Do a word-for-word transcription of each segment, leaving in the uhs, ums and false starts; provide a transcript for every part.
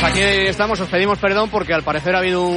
aquí estamos, os pedimos perdón porque al parecer ha habido un,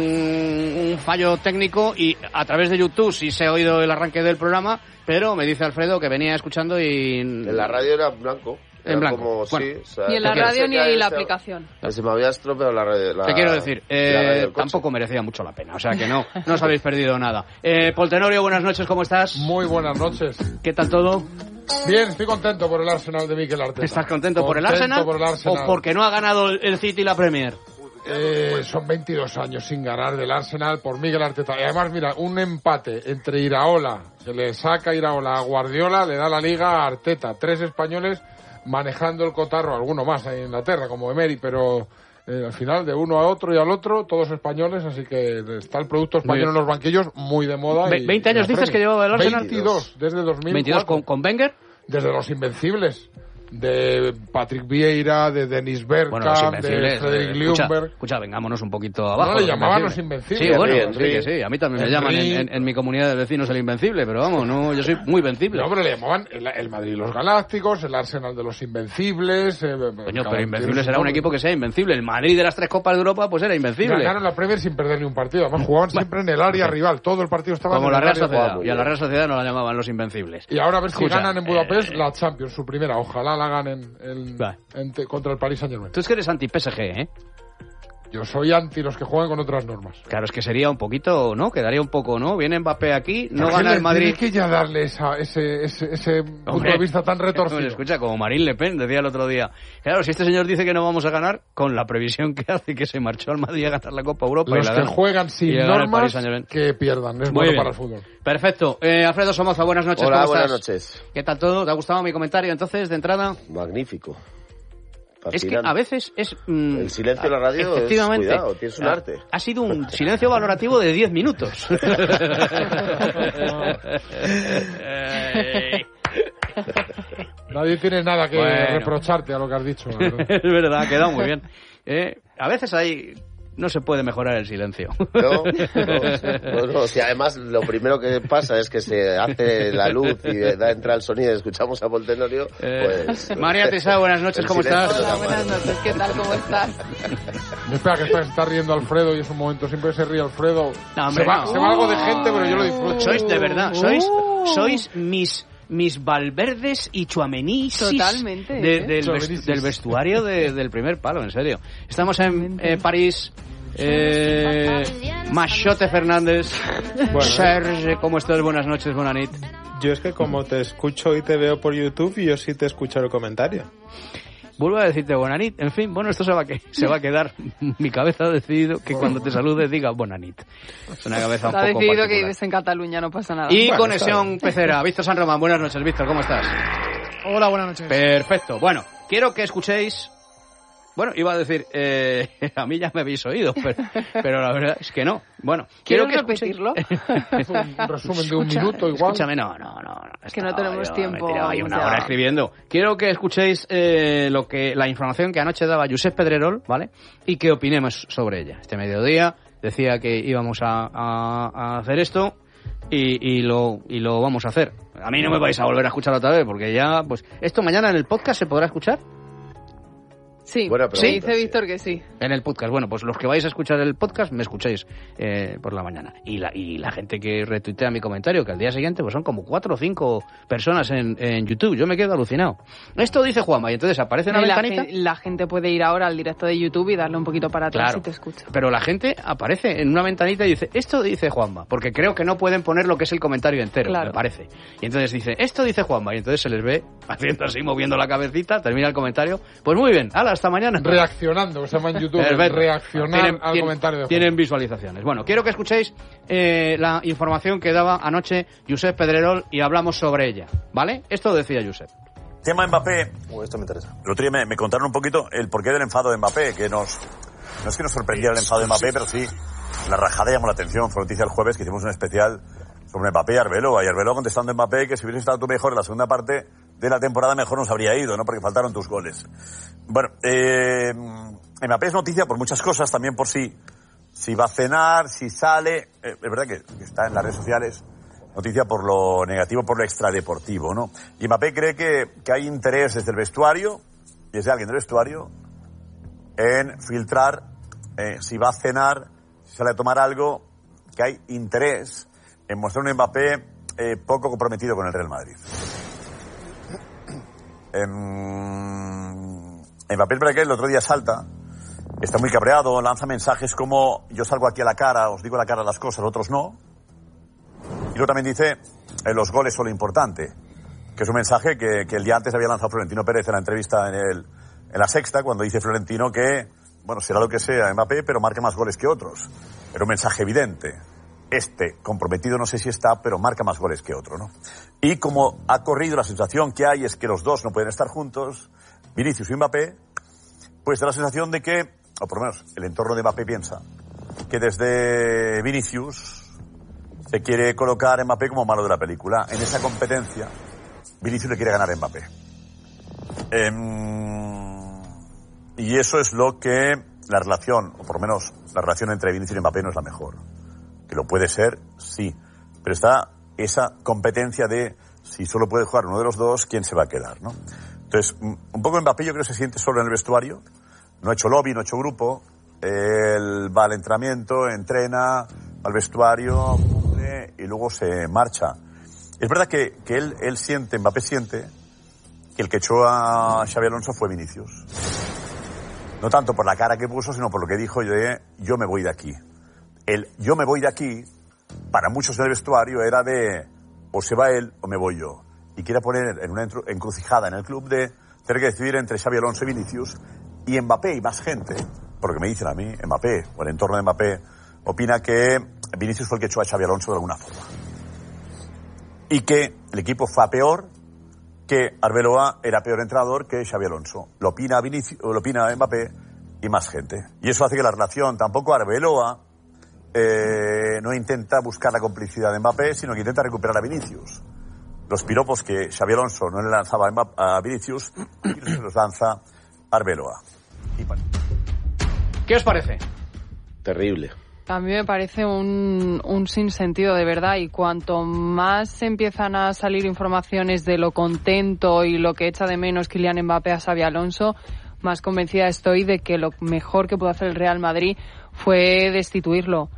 un fallo técnico y a través de YouTube sí se ha oído el arranque del programa, pero me dice Alfredo que venía escuchando y... En la radio era blanco. En era blanco. Como, bueno. sí, o sea, y en la radio ni en la esta, aplicación. Se me había estropeado la radio. La, Te quiero decir, eh, tampoco merecía mucho la pena, o sea que no, no os habéis perdido nada. Eh, Pol Tenorio, buenas noches, ¿cómo estás? Muy buenas noches. ¿Qué tal todo? Bien, estoy contento por el Arsenal de Mikel Arteta. ¿Estás contento, contento por, el Arsenal, por el Arsenal o porque no ha ganado el City y la Premier? Eh, son veintidós años sin ganar del Arsenal por Mikel Arteta. Y además, mira, un empate entre Iraola, que le saca Iraola a Guardiola, le da la liga a Arteta. Tres españoles manejando el cotarro, alguno más en Inglaterra, como Emery, pero eh, al final de uno a otro y al otro, todos españoles, así que está el producto español en los banquillos muy de moda. Ve- y, veinte años y dices que llevaba el Arsenal. veintidós, desde dos mil cuatro. veintidós con, con Wenger. Desde los Invencibles. De Patrick Vieira, de Dennis Bergkamp, Bueno, los Invencibles, de Frederick eh, escucha, Ljungberg. escucha, vengámonos un poquito abajo. No, le los llamaban los Invencibles. Invencibles. Sí, bueno, Henry, sí, que Henry. sí, a mí también me Henry. llaman en, en, en mi comunidad de vecinos el Invencible, pero vamos, no, yo soy muy vencible. No, pero le llamaban el, el Madrid los Galácticos, el Arsenal de los Invencibles. Eh, Coño, pero Invencible será un equipo que sea invencible. El Madrid de las tres Copas de Europa, pues era invencible. Ganaron la Premier sin perder ni un partido. Además, jugaban siempre en el área rival. Todo el partido estaba Como en la el Real área. Sociedad. Y a la Real Sociedad no la llamaban los Invencibles. Y ahora a ver si Escucha, ganan en Budapest eh, la Champions, su primera. Ojalá la ganen en, Va. en- contra el Paris Saint-Germain. Tú es que eres anti-P S G, ¿eh? Yo soy anti los que juegan con otras normas. Claro, es que sería un poquito, ¿no? Quedaría un poco, ¿no? Viene Mbappé aquí, no ¿Por qué gana le el Madrid. Tienes que ya darle esa, ese, ese, ese punto Hombre, de vista tan retorcido. Hombre, escucha, como Marine Le Pen decía el otro día. Claro, si este señor dice que no vamos a ganar, con la previsión que hace que se marchó al Madrid a ganar la Copa Europa. Los y la que gana, juegan y sin la gana el Paris normas, Saint-Germain. que pierdan. Es Muy bueno bien. para el fútbol. Perfecto. Eh, Alfredo Somoza, buenas noches. Hola, ¿cómo buenas estás? noches. ¿Qué tal todo? ¿Te ha gustado mi comentario entonces, de entrada? Magnífico. Es que Fascinante. a veces es... mm, El silencio en la radio es, efectivamente, cuidado, tienes un ha- arte. Ha sido un silencio valorativo de diez minutos. Nadie tiene nada que Bueno. reprocharte a lo que has dicho. la verdad. Es verdad, ha quedado muy bien. Eh, a veces ahí no se puede mejorar el silencio. No, no, no, no, si además lo primero que pasa es que se hace la luz y da entra el sonido y escuchamos a Pol Tenorio, Eh, pues... María Tesa, buenas noches, el ¿cómo silencio estás? no da Hola, buenas mal. noches, ¿qué tal? ¿Cómo estás? Espera, que está, se está riendo Alfredo y es un momento. Siempre se ríe Alfredo. No, hombre, se, va, no. se va algo de gente, pero yo lo disfruto. Sois de verdad, sois, Uh. sois mis... Mis Valverdes y Chuamenisis Totalmente, de- ¿eh? del, ves- Chuamenisis. del vestuario de- del primer palo, en serio. Estamos en eh, París. Eh, Machote Fernández. Serge, ¿cómo estás? Buenas noches, Bonanit. Yo es que como te escucho y te veo por YouTube, yo sí te escucho el comentario. Vuelvo a decirte Bonanit. En fin, bueno, esto se va a, que, se va a quedar. Mi cabeza ha decidido que cuando te salude diga Bonanit. Es una cabeza un Está poco decidido que particular. vives en Cataluña, no pasa nada. Y Bueno, conexión pecera. Víctor San Román, buenas noches, Víctor, ¿cómo estás? Hola, buenas noches. Perfecto. Bueno, quiero que escuchéis... Bueno, iba a decir, eh, a mí ya me habéis oído, pero, pero la verdad es que no. Bueno, quiero ¿Quieres que escuchéis- repetirlo? Un resumen de un minuto igual. Escúchame, no, no, no. no Es que no estaba tenemos yo, tiempo, Me he tirado ahí una ya. hora escribiendo. Quiero que escuchéis eh, lo que la información que anoche daba Josep Pedrerol, ¿vale? Y que opinemos sobre ella. Este mediodía decía que íbamos a, a, a hacer esto y, y, lo, y lo vamos a hacer. A mí no me vais a volver a escuchar otra vez porque ya, pues, esto mañana en el podcast se podrá escuchar. Sí, Buena sí, pregunta, dice sí. Víctor que sí. En el podcast. Bueno, pues los que vais a escuchar el podcast me escucháis eh, por la mañana. Y la, y la gente que retuitea mi comentario, que al día siguiente pues son como cuatro o cinco personas en, en YouTube. Yo me quedo alucinado. Esto dice Juanma y entonces aparece una Y la, ventanita. gen- la gente puede ir ahora al directo de YouTube y darle un poquito para atrás Claro. y te escucha. Pero la gente aparece en una ventanita y dice, esto dice Juanma, porque creo que no pueden poner lo que es el comentario entero, Claro. me parece. Y entonces dice, esto dice Juanma, y entonces se les ve haciendo así, moviendo la cabecita, termina el comentario. Pues muy bien, hala, hasta mañana. Reaccionando, que se llama en YouTube. Perfecto. Reaccionar Tienen- al tienen- comentario de Tienen visualizaciones. Bueno, quiero que escuchéis eh, la información que daba anoche Josep Pedrerol y hablamos sobre ella, ¿vale? Esto decía Josep. Tema Mbappé. Uh, esto me interesa. El otro día me, me contaron un poquito el porqué del enfado de Mbappé, que nos... No es que nos sorprendiera el enfado de Mbappé, pero sí, la rajada llamó la atención. Fue noticia el jueves que hicimos un especial sobre Mbappé y Arbeloa. Y Arbeloa contestando a Mbappé que si hubieras estado tú mejor en la segunda parte de la temporada, mejor nos habría ido, ¿no? Porque faltaron tus goles. Bueno, eh, Mbappé es noticia por muchas cosas, también por si, si va a cenar, si sale. Eh, es verdad que, que está en las redes sociales. Noticia por lo negativo, por lo extradeportivo, ¿no? Y Mbappé cree que, que hay interés desde el vestuario, y desde alguien del vestuario, en filtrar eh, si va a cenar, si sale a tomar algo, que hay interés en mostrar un Mbappé eh, poco comprometido con el Real Madrid. Eh, Mbappé, para que el otro día salta, está muy cabreado, lanza mensajes como yo salgo aquí a la cara, os digo a la cara las cosas, otros no. Y luego también dice eh, los goles son lo importante, que es un mensaje que, que el día antes había lanzado Florentino Pérez en la entrevista en, el, en La Sexta, cuando dice Florentino que, bueno, será lo que sea Mbappé, pero marca más goles que otros. Era un mensaje evidente. Este, comprometido no sé si está, pero marca más goles que otro, ¿no? Y como ha corrido, la sensación que hay es que los dos no pueden estar juntos, Vinicius y Mbappé, pues da la sensación de que, o por lo menos el entorno de Mbappé piensa, que desde Vinicius se quiere colocar a Mbappé como malo de la película. En esa competencia, Vinicius le quiere ganar a Mbappé. Eh, y eso es lo que la relación, o por lo menos la relación entre Vinicius y Mbappé no es la mejor. Que lo puede ser, sí. Pero está esa competencia de si solo puede jugar uno de los dos, ¿quién se va a quedar, no? Entonces, un poco Mbappé yo creo que se siente solo en el vestuario. No ha hecho lobby, no ha hecho grupo. Él va al entrenamiento, entrena, va al vestuario, cumple y luego se marcha. Es verdad que, que él, él siente, Mbappé siente, que el que echó a Xabi Alonso fue Vinicius. No tanto por la cara que puso, sino por lo que dijo de yo me voy de aquí. El yo me voy de aquí, para muchos en el vestuario, era de o se va él o me voy yo. Y quiere poner en una encrucijada en el club de tener que decidir entre Xabi Alonso y Vinicius, y Mbappé y más gente, porque me dicen a mí, Mbappé, o el entorno de Mbappé, opina que Vinicius fue el que echó a Xabi Alonso de alguna forma. Y que el equipo fue a peor, que Arbeloa era peor entrenador que Xabi Alonso. Lo opina Vinicius, lo opina Mbappé y más gente. Y eso hace que la relación, tampoco Arbeloa eh, no intenta buscar la complicidad de Mbappé, sino que intenta recuperar a Vinicius. Los piropos que Xabi Alonso no le lanzaba a Vinicius, se los lanza Arbeloa. ¿Qué os parece? Terrible. A mí me parece un, un sinsentido de verdad, y cuanto más empiezan a salir informaciones de lo contento y lo que echa de menos Kylian Mbappé a Xabi Alonso, más convencida estoy de que lo mejor que pudo hacer el Real Madrid fue destituirlo.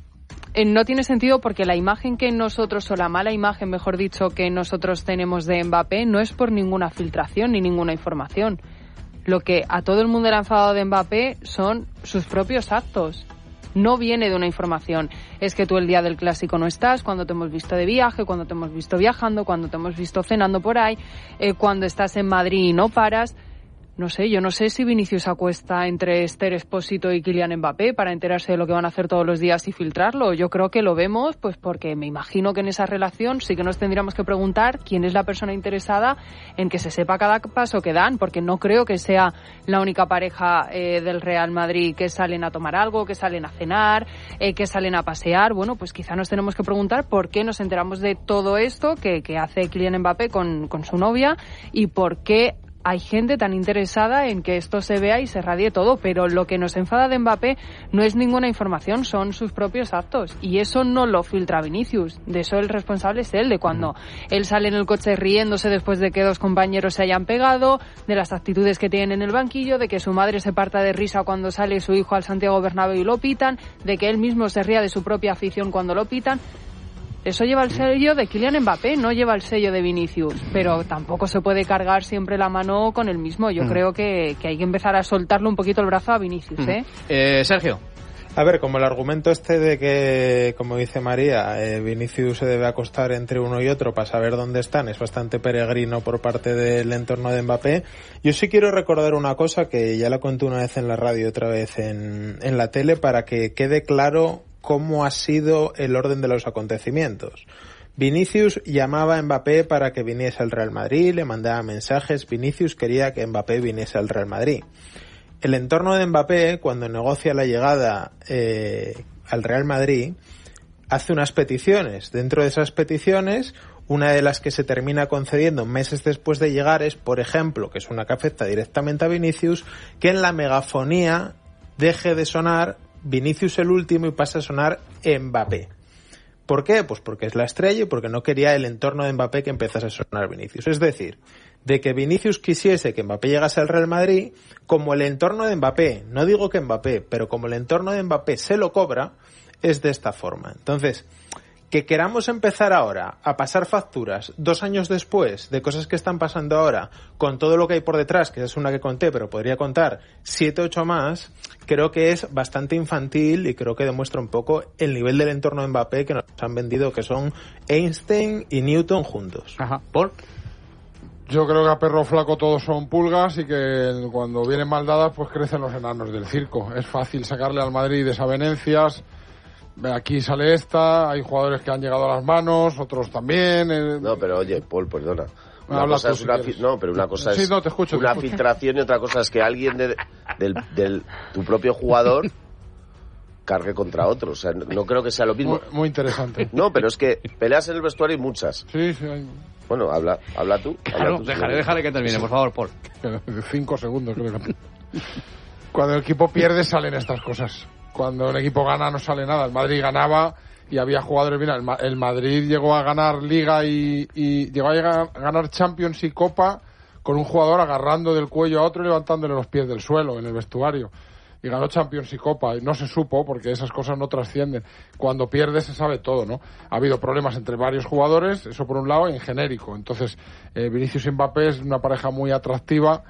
Eh, no tiene sentido porque la imagen que nosotros, o la mala imagen, mejor dicho, que nosotros tenemos de Mbappé no es por ninguna filtración ni ninguna información. Lo que a todo el mundo le ha enfadado de Mbappé son sus propios actos. No viene de una información. Es que tú el día del Clásico no estás, cuando te hemos visto de viaje, cuando te hemos visto viajando, cuando te hemos visto cenando por ahí, eh, cuando estás en Madrid y no paras. No sé, yo no sé si Vinicius acuesta entre Esther Expósito y Kylian Mbappé para enterarse de lo que van a hacer todos los días y filtrarlo. Yo creo que lo vemos pues porque me imagino que en esa relación sí que nos tendríamos que preguntar quién es la persona interesada en que se sepa cada paso que dan, porque no creo que sea la única pareja eh, del Real Madrid que salen a tomar algo, que salen a cenar, eh, que salen a pasear. Bueno, pues quizá nos tenemos que preguntar por qué nos enteramos de todo esto que, que hace Kylian Mbappé con, con su novia y por qué hay gente tan interesada en que esto se vea y se radie todo, pero lo que nos enfada de Mbappé no es ninguna información, son sus propios actos, y eso no lo filtra Vinicius. De eso el responsable es él, de cuando él sale en el coche riéndose después de que dos compañeros se hayan pegado, de las actitudes que tienen en el banquillo, de que su madre se parta de risa cuando sale su hijo al Santiago Bernabéu y lo pitan, de que él mismo se ría de su propia afición cuando lo pitan. Eso lleva el sello de Kylian Mbappé, no lleva el sello de Vinicius, pero tampoco se puede cargar siempre la mano con el mismo. Yo mm. creo que, que hay que empezar a soltarle un poquito el brazo a Vinicius, ¿eh? Mm. eh Sergio. A ver, como el argumento este de que, como dice María, eh, Vinicius se debe acostar entre uno y otro para saber dónde están, es bastante peregrino por parte del entorno de Mbappé. Yo sí quiero recordar una cosa que ya la conté una vez en la radio y otra vez en, en la tele para que quede claro cómo ha sido el orden de los acontecimientos. Vinicius llamaba a Mbappé para que viniese al Real Madrid, le mandaba mensajes. Vinicius quería que Mbappé viniese al Real Madrid. El entorno de Mbappé, cuando negocia la llegada eh, al Real Madrid, hace unas peticiones. Dentro de esas peticiones, una de las que se termina concediendo meses después de llegar es, por ejemplo, que es una que afecta directamente a Vinicius, que en la megafonía deje de sonar Vinicius el último y pasa a sonar Mbappé. ¿Por qué? Pues porque es la estrella y porque no quería el entorno de Mbappé que empezase a sonar Vinicius. Es decir, de que Vinicius quisiese que Mbappé llegase al Real Madrid, como el entorno de Mbappé, no digo que Mbappé, pero como el entorno de Mbappé se lo cobra, es de esta forma. Entonces, que queramos empezar ahora a pasar facturas dos años después de cosas que están pasando ahora, con todo lo que hay por detrás, que es una que conté, pero podría contar siete, ocho más, creo que es bastante infantil y creo que demuestra un poco el nivel del entorno de Mbappé que nos han vendido, que son Einstein y Newton juntos. Ajá. ¿Paul? Yo creo que a perro flaco todos son pulgas y que cuando vienen mal dadas pues crecen los enanos del circo. Es fácil sacarle al Madrid desavenencias. Aquí sale esta, hay jugadores que han llegado a las manos, otros también. Eh... No, pero oye, Paul, perdona. Una Habla cosa tú, es si una quieres. fi- no, pero una cosa Sí, es no, te escucho, te una escucho. filtración y otra cosa es que alguien de, del, del tu propio jugador cargue contra otro. O sea, no, no creo que sea lo mismo. Muy, muy interesante. No, pero es que peleas en el vestuario hay muchas. Sí, sí, hay Bueno, habla, habla tú. Habla Claro, tú, déjale, sí. déjale que termine, por favor, Paul. cinco segundos creo que. Cuando el equipo pierde salen estas cosas. Cuando el equipo gana no sale nada. El Madrid ganaba y había jugadores. Mira, el, Ma- el Madrid llegó a ganar Liga y, y llegó a, llegar a ganar Champions y Copa con un jugador agarrando del cuello a otro y levantándole los pies del suelo en el vestuario. Y ganó Champions y Copa y no se supo porque esas cosas no trascienden. Cuando pierde se sabe todo, ¿no? Ha habido problemas entre varios jugadores, eso por un lado, en genérico. Entonces, eh, Vinicius y Mbappé es una pareja muy atractiva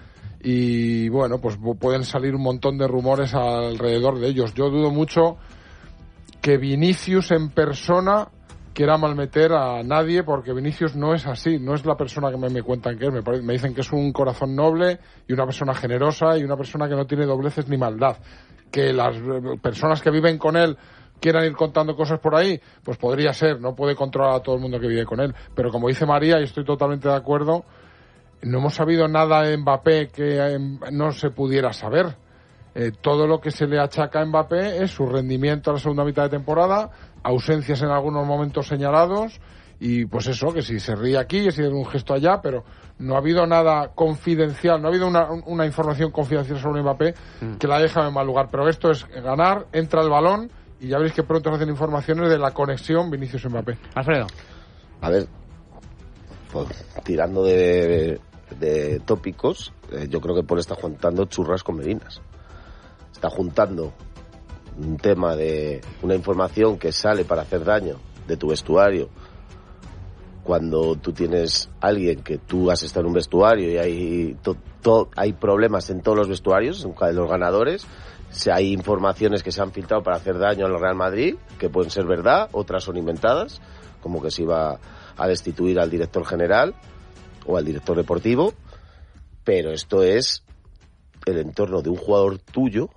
y bueno, pues pueden salir un montón de rumores alrededor de ellos. Yo dudo mucho que Vinicius en persona quiera malmeter a nadie, porque Vinicius no es así, no es la persona que me, me cuentan que es. Me, pare- me dicen que es un corazón noble y una persona generosa y una persona que no tiene dobleces ni maldad. Que las eh, personas que viven con él quieran ir contando cosas por ahí, pues podría ser, no puede controlar a todo el mundo que vive con él. Pero como dice María, y estoy totalmente de acuerdo, no hemos sabido nada de Mbappé que eh, no se pudiera saber. Eh, todo lo que se le achaca a Mbappé es su rendimiento a la segunda mitad de temporada, ausencias en algunos momentos señalados y pues eso, que si se ríe aquí, que si es un gesto allá, pero no ha habido nada confidencial, no ha habido una, una información confidencial sobre Mbappé que la deja en mal lugar. Pero esto es ganar, entra el balón y ya veréis que pronto se hacen informaciones de la conexión Vinicius-Mbappé. Alfredo. A ver, pues, tirando de, de tópicos, eh, yo creo que Paul está juntando churras con merinas. Está juntando un tema de una información que sale para hacer daño de tu vestuario, cuando tú tienes alguien que tú has estado en un vestuario y hay to, to, hay problemas en todos los vestuarios, en los ganadores. Si hay informaciones que se han filtrado para hacer daño al Real Madrid, que pueden ser verdad, otras son inventadas, como que se iba a destituir al director general o al director deportivo, pero esto es el entorno de un jugador tuyo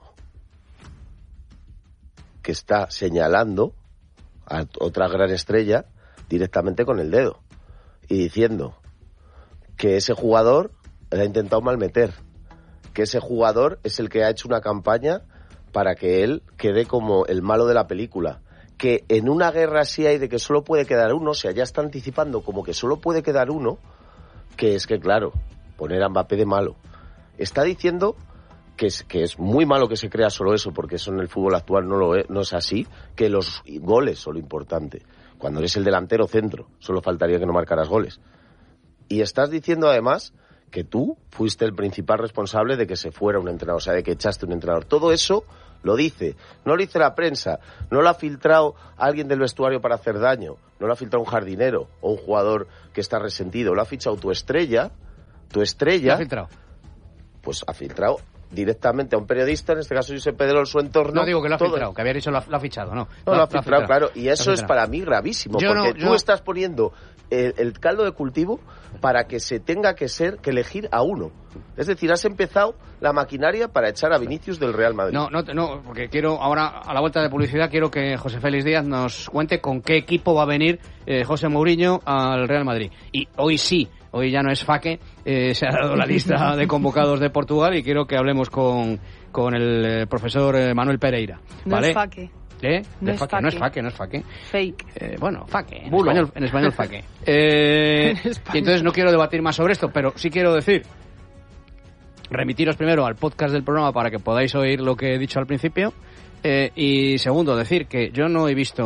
que está señalando a otra gran estrella directamente con el dedo y diciendo que ese jugador le ha intentado malmeter, que ese jugador es el que ha hecho una campaña para que él quede como el malo de la película, que en una guerra así hay de que solo puede quedar uno, o sea, ya está anticipando como que solo puede quedar uno, que es que claro, poner a Mbappé de malo. Está diciendo que es, que es muy malo que se crea solo eso, porque eso en el fútbol actual no lo es, no es así, que los goles son lo importante. Cuando eres el delantero centro, solo faltaría que no marcaras goles. Y estás diciendo además que tú fuiste el principal responsable de que se fuera un entrenador, o sea, de que echaste un entrenador. Todo eso lo dice, no lo dice la prensa, no lo ha filtrado alguien del vestuario para hacer daño, no lo ha filtrado un jardinero o un jugador que está resentido, lo ha fichado tu estrella, tu estrella... ¿Lo ha filtrado? Pues ha filtrado directamente a un periodista, en este caso Josep Pedrerol, su entorno. No digo que lo ha todo. filtrado, que había dicho lo ha, lo ha fichado, no. No, lo ha filtrado, claro, y eso es para mí gravísimo, Yo porque no, tú yo... estás poniendo el, el caldo de cultivo para que se tenga que ser, que elegir a uno. Es decir, has empezado la maquinaria para echar a Vinicius del Real Madrid. No, no, no, porque quiero, ahora, a la vuelta de publicidad, quiero que José Félix Díaz nos cuente con qué equipo va a venir eh, José Mourinho al Real Madrid. Y hoy sí, hoy ya no es Faque, eh, se ha dado la lista de convocados de Portugal y quiero que hablemos con, con el eh, profesor eh, Manuel Pereira. No ¿vale? es Faque. ¿Eh? No De es faque, faque. no es faque, no es faque. Fake. Eh, bueno, faque, en Bulo. español, en español faque. Eh, En español. y entonces no quiero debatir más sobre esto, pero sí quiero decir, remitiros primero al podcast del programa para que podáis oír lo que he dicho al principio, eh, y segundo, decir que yo no he visto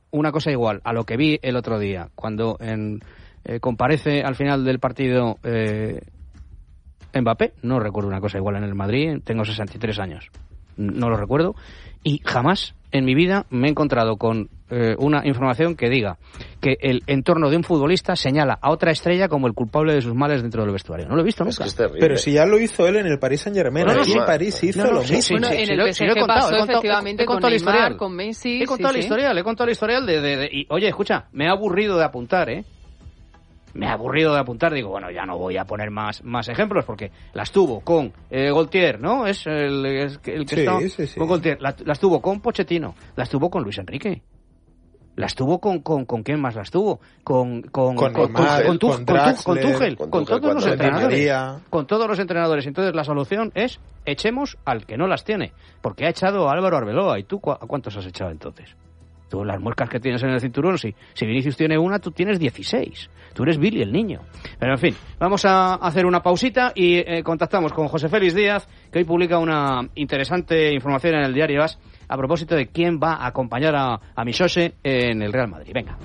una cosa igual a lo que vi el otro día, cuando en, eh, comparece al final del partido eh, Mbappé, no recuerdo una cosa igual en el Madrid, tengo sesenta y tres años, no lo recuerdo, y jamás en mi vida me he encontrado con eh, una información que diga que el entorno de un futbolista señala a otra estrella como el culpable de sus males dentro del vestuario. No lo he visto nunca. Es que es terrible. Pero si ya lo hizo él en el Paris Saint-Germain, No, no, aquí sí. en París hizo No, no, lo sí, mismo. sí, Bueno, sí, en sí, el lo- P S sí lo he G contado, pasó he contado- efectivamente he con contado el Neymar, historial. con Messi. He contado sí, el sí. historial, he contado el historial de, de, de- y, oye, escucha, me he aburrido de apuntar, ¿eh? Me he aburrido de apuntar, digo, bueno, ya no voy a poner más, más ejemplos porque las tuvo con eh, Gaultier, ¿no? Es el, es el que Sí, está sí, sí. con Gaultier, la- las tuvo con Pochettino, las tuvo con Luis Enrique. Las tuvo con, con, con quién más las tuvo, con con Con con, Neymar, con, Tu- con con, Tu- con Draxler, Tuchel, con con Tuchel, todos los cuando Di entrenadores, María. con todos los entrenadores. Entonces la solución es echemos al que no las tiene, porque ha echado a Álvaro Arbeloa. ¿Y tú cu- a cuántos has echado entonces? Tú las muescas que tienes en el cinturón, si, si Vinicius tiene una, tú tienes dieciséis. Tú eres Billy el niño. Pero en fin, vamos a hacer una pausita y eh, contactamos con José Félix Díaz, que hoy publica una interesante información en el diario AS a propósito de quién va a acompañar a, a Michose en el Real Madrid. Venga.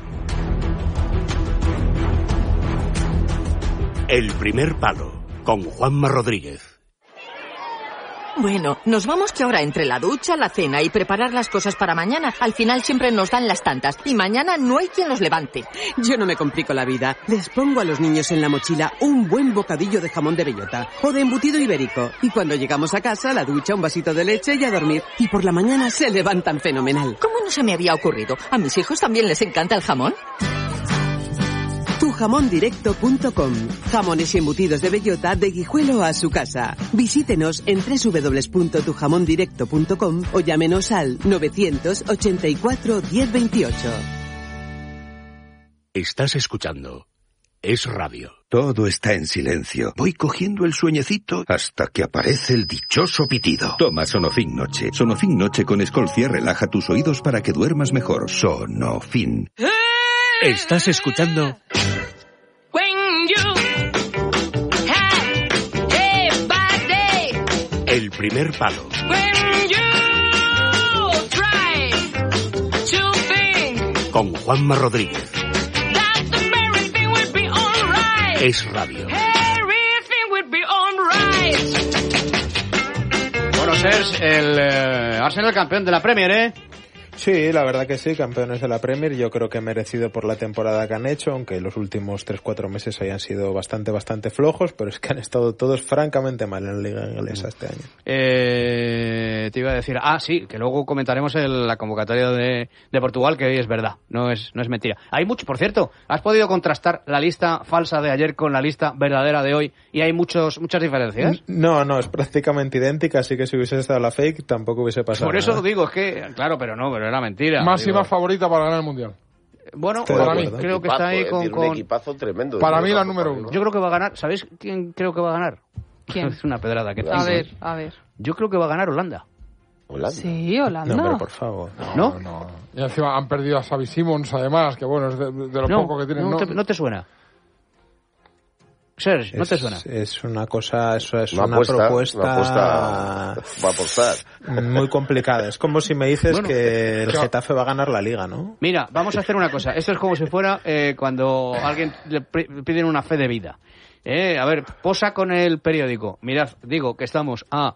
El primer palo, con Juanma Rodríguez. Bueno, nos vamos que ahora entre la ducha, la cena y preparar las cosas para mañana, al final siempre nos dan las tantas y mañana no hay quien los levante. Yo no me complico la vida. Les pongo a los niños en la mochila un buen bocadillo de jamón de bellota o de embutido ibérico. Y cuando llegamos a casa, la ducha, un vasito de leche y a dormir. Y por la mañana se levantan fenomenal. ¿Cómo no se me había ocurrido? ¿A mis hijos también les encanta el jamón? tu jamón directo punto com. Jamones y embutidos de bellota de Guijuelo a su casa. Visítenos en doble u doble u doble u punto tu jamón directo punto com o llámenos al novecientos ochenta y cuatro diez veintiocho. Estás escuchando Es Radio. Todo está en silencio. Voy cogiendo el sueñecito hasta que aparece el dichoso pitido. Toma Sonofin Noche. Sonofin Noche con Escolcia relaja tus oídos para que duermas mejor. Sonofin. Estás escuchando El primer palo. Con Juanma Rodríguez. Es Radio. Bueno, Serge, el eh, Arsenal campeón de la Premier, ¿eh? Sí, la verdad que sí, campeones de la Premier, yo creo que merecido por la temporada que han hecho, aunque los últimos tres cuatro meses hayan sido bastante, bastante flojos, pero es que han estado todos francamente mal en la Liga Inglesa este año. Eh, te iba a decir, ah, sí, que luego comentaremos el, la convocatoria de, de Portugal, que hoy es verdad, no es, no es mentira. Hay mucho, por cierto, ¿has podido contrastar la lista falsa de ayer con la lista verdadera de hoy y hay muchos, muchas diferencias? No, no, es prácticamente idéntica, así que si hubiese estado la fake tampoco hubiese pasado Por eso nada. digo, es que, claro, pero no, pero era mentira. Máxima digo. favorita para ganar el Mundial. Bueno, Estoy de para mí, acuerdo. creo que está ahí Equipazo, con... eh, tiene un con... equipazo tremendo. Para mí la Para número mí. uno. Yo creo que va a ganar, ¿sabéis quién creo que va a ganar? ¿Quién? Es una pedrada que A tengo, ver, ¿eh? a ver. Yo creo que va a ganar Holanda. Holanda. Sí, Holanda. No, pero por favor. ¿No? No. Y encima han perdido a Xavi Simons, además, que bueno, es de, de lo No, poco que tienen. no, No, te, no te suena. Serge, ¿no Es- te suena? Es una cosa, eso es Una una, apuesta, propuesta una apuesta va a apostar. muy complicada. Es como si me dices Bueno, que el yo- Getafe va a ganar la Liga, ¿no? Mira, vamos a hacer una cosa. Esto es como si fuera eh, cuando a alguien le pri- piden una fe de vida. Eh, a ver, posa con el periódico. Mirad, digo que estamos a...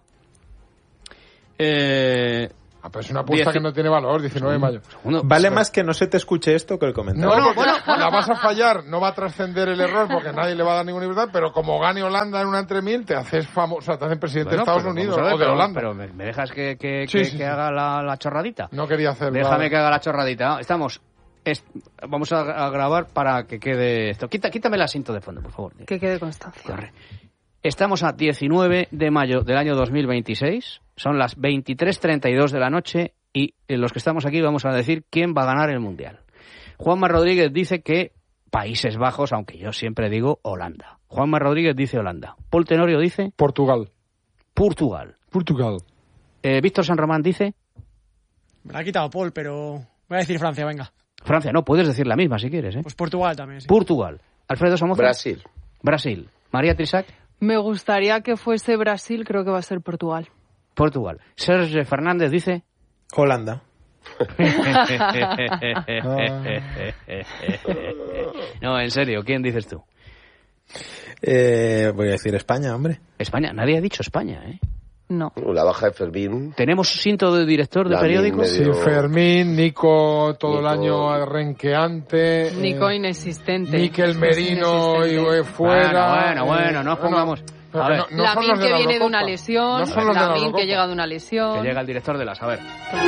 Eh, Ah, pero es una apuesta Dieci- que no tiene valor, diecinueve de mayo. uno- Vale más que no se te escuche esto que el comentario. No, Bueno, porque bueno, la vas a fallar, no va a trascender el error porque nadie le va a dar ninguna libertad, pero como gane Holanda en una entre mil, te haces famoso, o sea, te hacen presidente Bueno, de Estados pero Unidos vamos a ver, o de pero- Holanda. Pero me, me dejas que, que, Sí, que- sí, que sí. haga la, la chorradita. No quería hacerlo. Déjame que haga la chorradita. Estamos... es- vamos a, a grabar para que quede esto. Quita, quítame el asiento de fondo, por favor. Que quede constancia. Corre. Estamos a diecinueve de mayo del año dos mil veintiséis. Son las veintitrés treinta y dos de la noche y en los que estamos aquí vamos a decir quién va a ganar el Mundial. Juanma Rodríguez dice que Países Bajos, aunque yo siempre digo Holanda. Juanma Rodríguez dice Holanda. Paul Tenorio dice Portugal. Portugal. Portugal. Eh, Víctor San Román dice Me la ha quitado Paul, pero voy a decir Francia, venga. Francia. No, puedes decir la misma si quieres. ¿eh? Pues Portugal también, sí. Portugal. Alfredo Somoza. Brasil. Brasil. María Trisac. Me gustaría que fuese Brasil, creo que va a ser Portugal. Portugal. Serge Fernández dice Holanda. No, en serio, ¿quién dices tú? Eh, voy a decir España, hombre. España, nadie ha dicho España, ¿eh? No. La baja de Fermín. ¿Tenemos cinto de director de La periódico? medio... Sí, Fermín, Nico todo Nico... el año renqueante. Nico eh, inexistente. Miquel Merino y fuera. Bueno, bueno, bueno, no pongamos... A ver. No, no Lamin son los de que la viene de Eurocopa. una lesión, No son los de la Lamin Eurocopa. que llega de una lesión. Que llega el director de las... A ver.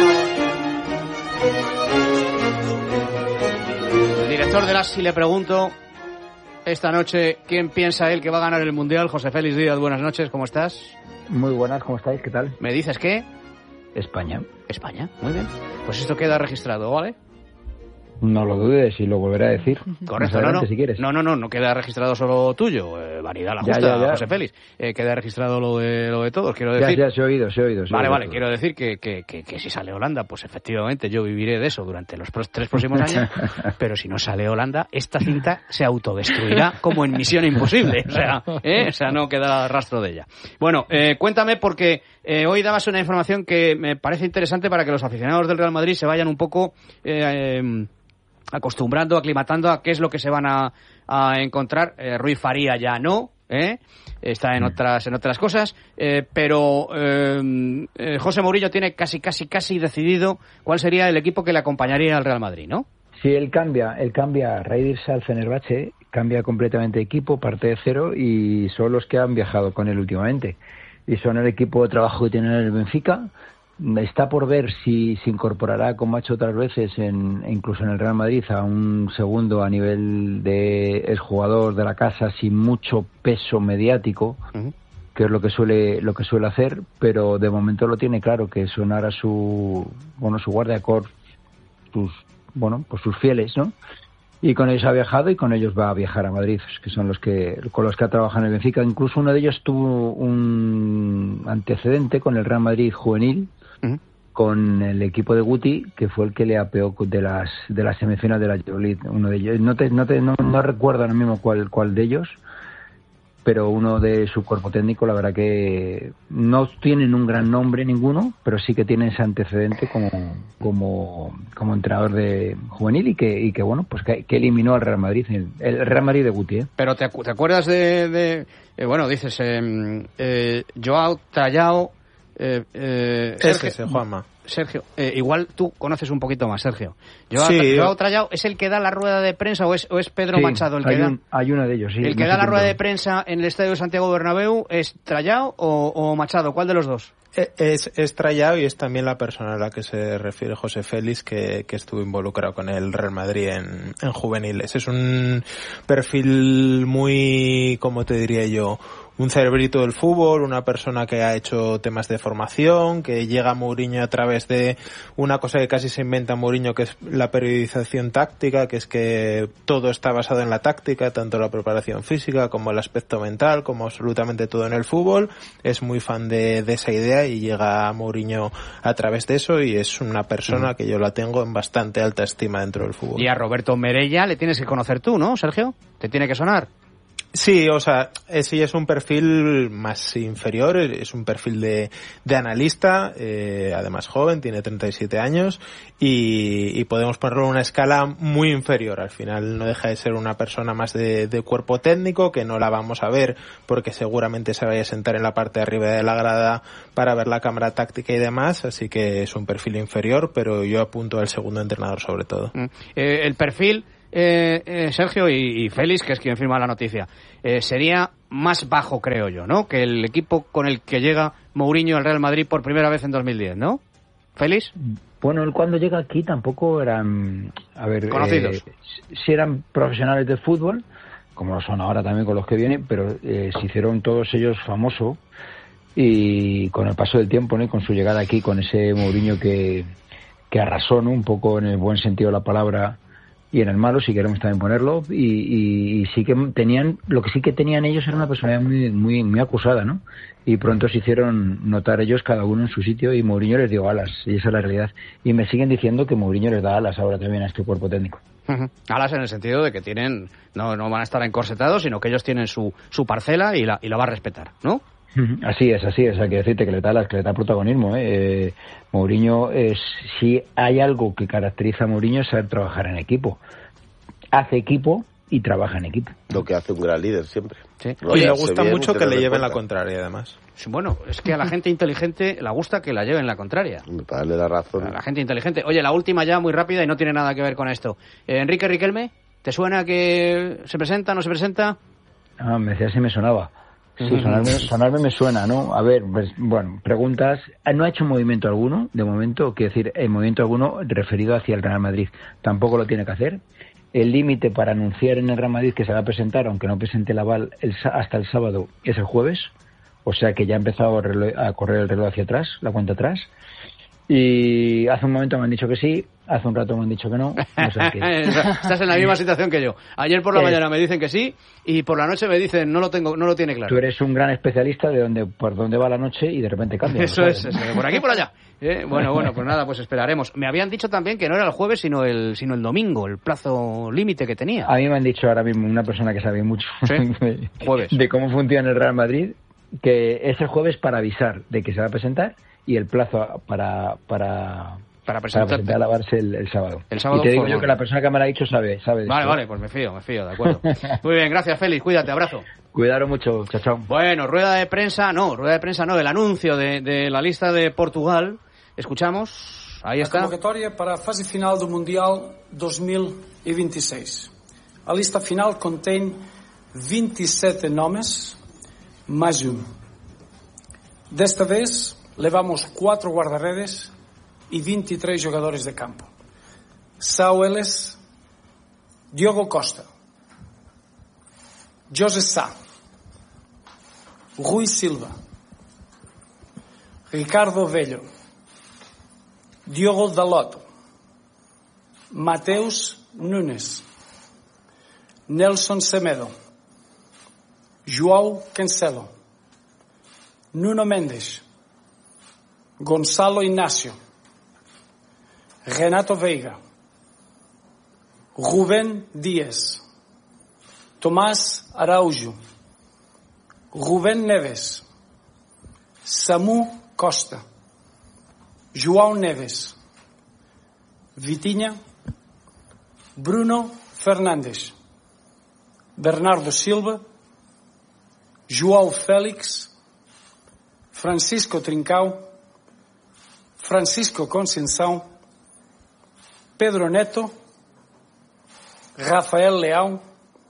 El director de las, si le pregunto esta noche quién piensa él que va a ganar el Mundial, José Félix Díaz, buenas noches, ¿cómo estás? Muy buenas, ¿cómo estáis? ¿Qué tal? ¿Me dices qué? España. España, muy bien. Pues esto queda registrado, ¿vale? No lo dudes y lo volveré a decir. Correcto, no, no. Si quieres. no, no, no, no queda registrado solo tuyo, eh, vanidad la Ya, justa, ya, ya. José Félix. Eh, queda registrado lo de lo de todos, quiero Ya, decir. ya, se ha oído, se ha oído. se ha Vale, oído vale, todo. quiero decir que, que, que, que si sale Holanda, pues efectivamente yo viviré de eso durante los pros- tres próximos años, pero si no sale Holanda, esta cinta se autodestruirá como en Misión Imposible, o sea, ¿eh? O sea, no queda rastro de ella. Bueno, eh, cuéntame porque eh, hoy dabas una información que me parece interesante para que los aficionados del Real Madrid se vayan un poco... Eh, eh, acostumbrando, aclimatando a qué es lo que se van a, a encontrar. Eh, Rui Faría ya no, ¿eh? Está en otras en otras cosas, eh, pero eh, eh, José Mourinho tiene casi, casi, casi decidido cuál sería el equipo que le acompañaría al Real Madrid, ¿no? Sí, él cambia, él cambia, a raíz de irse al Fenerbahce, cambia completamente de equipo, parte de cero, y son los que han viajado con él últimamente. Y son el equipo de trabajo que tiene en el Benfica. Está por ver si se incorporará, como ha hecho otras veces, en, incluso en el Real Madrid, a un segundo a nivel de exjugador de la casa sin mucho peso mediático, uh-huh. que es lo que suele lo que suele hacer, pero de momento lo tiene claro, que son ahora su bueno su guardiacor, sus bueno pues sus fieles, ¿no? Y con ellos ha viajado y con ellos va a viajar a Madrid, que son los que con los que ha trabajado en el Benfica. Incluso uno de ellos tuvo un antecedente con el Real Madrid juvenil. Uh-huh. Con el equipo de Guti, que fue el que le apeó de las de las semifinales de la Euroleague, uno de ellos. No te, no, te, no, no recuerdo ahora mismo cuál cuál de ellos, pero uno de su cuerpo técnico, la verdad que no tienen un gran nombre ninguno, pero sí que tienen ese antecedente como como como entrenador de juvenil y que y que bueno, pues que, que eliminó al Real Madrid, el, el Real Madrid de Guti, ¿eh? Pero te, te acuerdas de, de eh, bueno, dices eh, eh, Joao Trallao. Eh, eh, Sergio, ese, Juanma. Sergio, eh, igual tú conoces un poquito más, Sergio. Joao, sí, Joao Trallao es el que da la rueda de prensa o es, o es Pedro sí, Machado el que hay da. Un, hay uno de ellos, sí. El que no da sé la rueda no. de prensa en el Estadio de Santiago Bernabéu es Trallao o, o Machado, ¿cuál de los dos? Es, es Trallao y es también la persona a la que se refiere José Félix, que, que estuvo involucrado con el Real Madrid en, en juveniles. Es un perfil muy, ¿cómo te diría yo? Un cerebrito del fútbol, una persona que ha hecho temas de formación, que llega a Mourinho a través de una cosa que casi se inventa Mourinho, que es la periodización táctica, que es que todo está basado en la táctica, tanto la preparación física como el aspecto mental, como absolutamente todo en el fútbol. Es muy fan de, de esa idea y llega a Mourinho a través de eso, y es una persona que yo la tengo en bastante alta estima dentro del fútbol. Y a Roberto Merella le tienes que conocer tú, ¿no, Sergio? ¿Te tiene que sonar? Sí, o sea, sí es un perfil más inferior, es un perfil de, de analista, eh, además joven, tiene treinta y siete años y, y podemos ponerlo en una escala muy inferior. Al final no deja de ser una persona más de, de cuerpo técnico, que no la vamos a ver porque seguramente se vaya a sentar en la parte de arriba de la grada para ver la cámara táctica y demás, así que es un perfil inferior, pero yo apunto al segundo entrenador sobre todo. Mm. Eh, el perfil... Eh, eh, Sergio y, y Félix, que es quien firma la noticia, eh, sería más bajo, creo yo, ¿no? Que el equipo con el que llega Mourinho al Real Madrid por primera vez en dos mil diez, ¿no? ¿Félix? Bueno, él cuando llega aquí tampoco eran, a ver, conocidos. Eh, sí eran profesionales del fútbol, como lo son ahora también con los que vienen, pero eh, se hicieron todos ellos famosos y con el paso del tiempo, ¿no? Y con su llegada aquí, con ese Mourinho que, que arrasó, ¿no? Un poco en el buen sentido de la palabra y en el malo, si queremos también ponerlo, y, y, y sí que tenían, lo que sí que tenían ellos era una personalidad muy muy muy acusada, ¿no? Y pronto se hicieron notar ellos cada uno en su sitio y Mourinho les dio alas, y esa es la realidad. Y me siguen diciendo que Mourinho les da alas ahora también a este cuerpo técnico. Uh-huh. Alas en el sentido de que tienen, no no van a estar encorsetados, sino que ellos tienen su su parcela y la y la va a respetar, ¿no? Así es, así es. Hay que decirte que le da, que le da protagonismo. ¿eh? Eh, Mourinho, es, si hay algo que caracteriza a Mourinho es saber trabajar en equipo. Hace equipo y trabaja en equipo. Lo que hace un gran líder siempre. Sí. Y le gusta mucho que le lleven la contraria, además. Bueno, es que a la gente inteligente le gusta que la lleven la contraria. Para darle la razón. A la gente inteligente. Oye, la última ya, muy rápida y no tiene nada que ver con esto. Eh, Enrique Riquelme, ¿te suena que se presenta, no se presenta? Ah, me decía si me sonaba. Sí, sonarme, sonarme me suena, ¿no? A ver, pues, bueno, preguntas. No ha hecho movimiento alguno, de momento, quiero decir, el movimiento alguno referido hacia el Real Madrid. Tampoco lo tiene que hacer. El límite para anunciar en el Real Madrid que se va a presentar, aunque no presente el aval el, hasta el sábado, es el jueves. O sea que ya ha empezado a correr el reloj hacia atrás, la cuenta atrás. Y hace un momento me han dicho que sí, hace un rato me han dicho que no. No sé qué. Estás en la misma situación que yo. Ayer por la eh, mañana me dicen que sí y por la noche me dicen no lo tengo, no lo tiene claro. Tú eres un gran especialista de dónde, por dónde va la noche y de repente cambia. Eso es, eso, por aquí y por allá. Eh, bueno, bueno, pues nada, pues esperaremos. Me habían dicho también que no era el jueves sino el, sino el domingo, el plazo límite que tenía. A mí me han dicho ahora mismo una persona que sabe mucho ¿Sí? de, jueves. de cómo funciona el Real Madrid, que es el jueves para avisar de que se va a presentar y el plazo para para para presentar, para presentar a lavarse el, el sábado. El sábado y te digo formal. yo que la persona que me lo ha dicho sabe, sabe. Vale, esto. vale, pues me fío, me fío, de acuerdo. Muy bien, gracias Félix, cuídate, abrazo. Cuidaros mucho, chao, chao. Bueno, rueda de prensa, no, rueda de prensa no, el anuncio de, de la lista de Portugal. Escuchamos, ahí está. A convocatória para a fase final do Mundial dois mil e vinte e seis. A lista final contém vinte e sete nomes, mais um. Desta vez, levamos quatro guarda-redes e vinte e três jogadores de campo. São eles Diogo Costa, José Sá, Rui Silva, Ricardo Velho, Diogo Dalot, Mateus Nunes, Nelson Semedo, João Cancelo, Nuno Mendes, Gonçalo Inácio, Renato Veiga, Rubén Díaz, Tomás Araújo, Rubén Neves, Samu Costa, João Neves, Vitinha, Bruno Fernandes, Bernardo Silva, João Félix, Francisco Trincão, Francisco Conceição, Pedro Neto, Rafael Leão,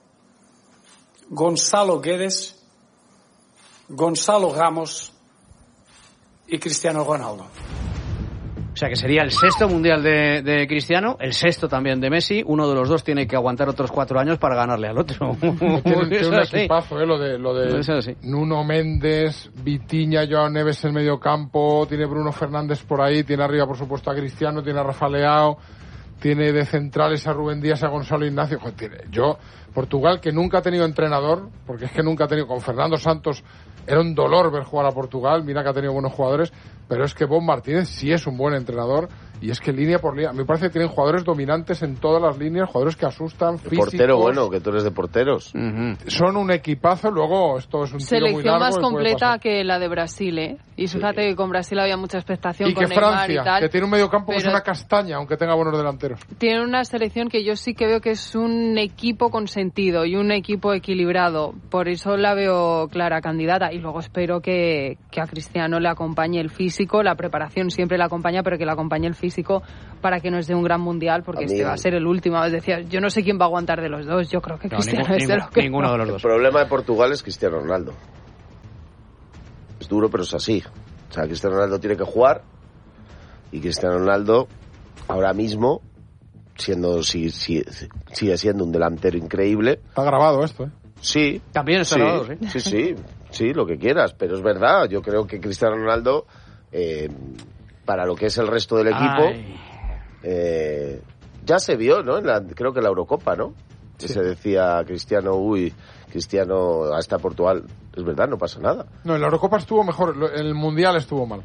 Gonçalo Guedes, Gonçalo Ramos y Cristiano Ronaldo. O sea que sería el sexto mundial de, de Cristiano, el sexto también de Messi. Uno de los dos tiene que aguantar otros cuatro años para ganarle al otro. Tiene, tiene un equipazo, ¿eh? Lo de, lo de Nuno Méndez, Vitinha, Joao Neves en medio campo, tiene Bruno Fernández por ahí, tiene arriba por supuesto a Cristiano, tiene a Rafa Leao, tiene de centrales a Rubén Díaz, a Gonzalo Ignacio. Joder, tiene, yo, Portugal, que nunca ha tenido entrenador, porque es que nunca ha tenido, con Fernando Santos era un dolor ver jugar a Portugal, mira que ha tenido buenos jugadores, pero es que Bob Martínez sí es un buen entrenador, y es que línea por línea, me parece que tienen jugadores dominantes en todas las líneas, jugadores que asustan, físicos. Portero bueno, que tú eres de porteros. Uh-huh. Son un equipazo, luego esto es un tiro muy largo. Selección más completa que la de Brasil, ¿eh? Y fíjate sí. que con Brasil había mucha expectación. Y con que Francia, y tal, que tiene un mediocampo que es una castaña, aunque tenga buenos delanteros. Tiene una selección que yo sí que veo que es un equipo con sentido y un equipo equilibrado. Por eso la veo clara candidata. Y luego espero que, que a Cristiano le acompañe el físico, la preparación siempre le acompaña, pero que le acompañe el físico para que nos dé un gran mundial, porque este va a ser el último. Es decir, yo no sé quién va a aguantar de los dos. Yo creo que no, Cristiano ningún, es de los que ninguno no. de los dos. El problema de Portugal es Cristiano Ronaldo. Es duro, pero es así. O sea, Cristiano Ronaldo tiene que jugar y Cristiano Ronaldo ahora mismo siendo si, si, sigue siendo un delantero increíble. Está grabado esto, ¿eh? Sí. También está sí, grabado, sí. Sí, sí, sí, lo que quieras, pero es verdad. Yo creo que Cristiano Ronaldo, eh, para lo que es el resto del equipo, eh, ya se vio, ¿no? En la, creo que en la Eurocopa, ¿no? Que sí. Se decía Cristiano, uy, Cristiano hasta Portugal. Es verdad, no pasa nada. No, en la Eurocopa estuvo mejor, el Mundial estuvo mal.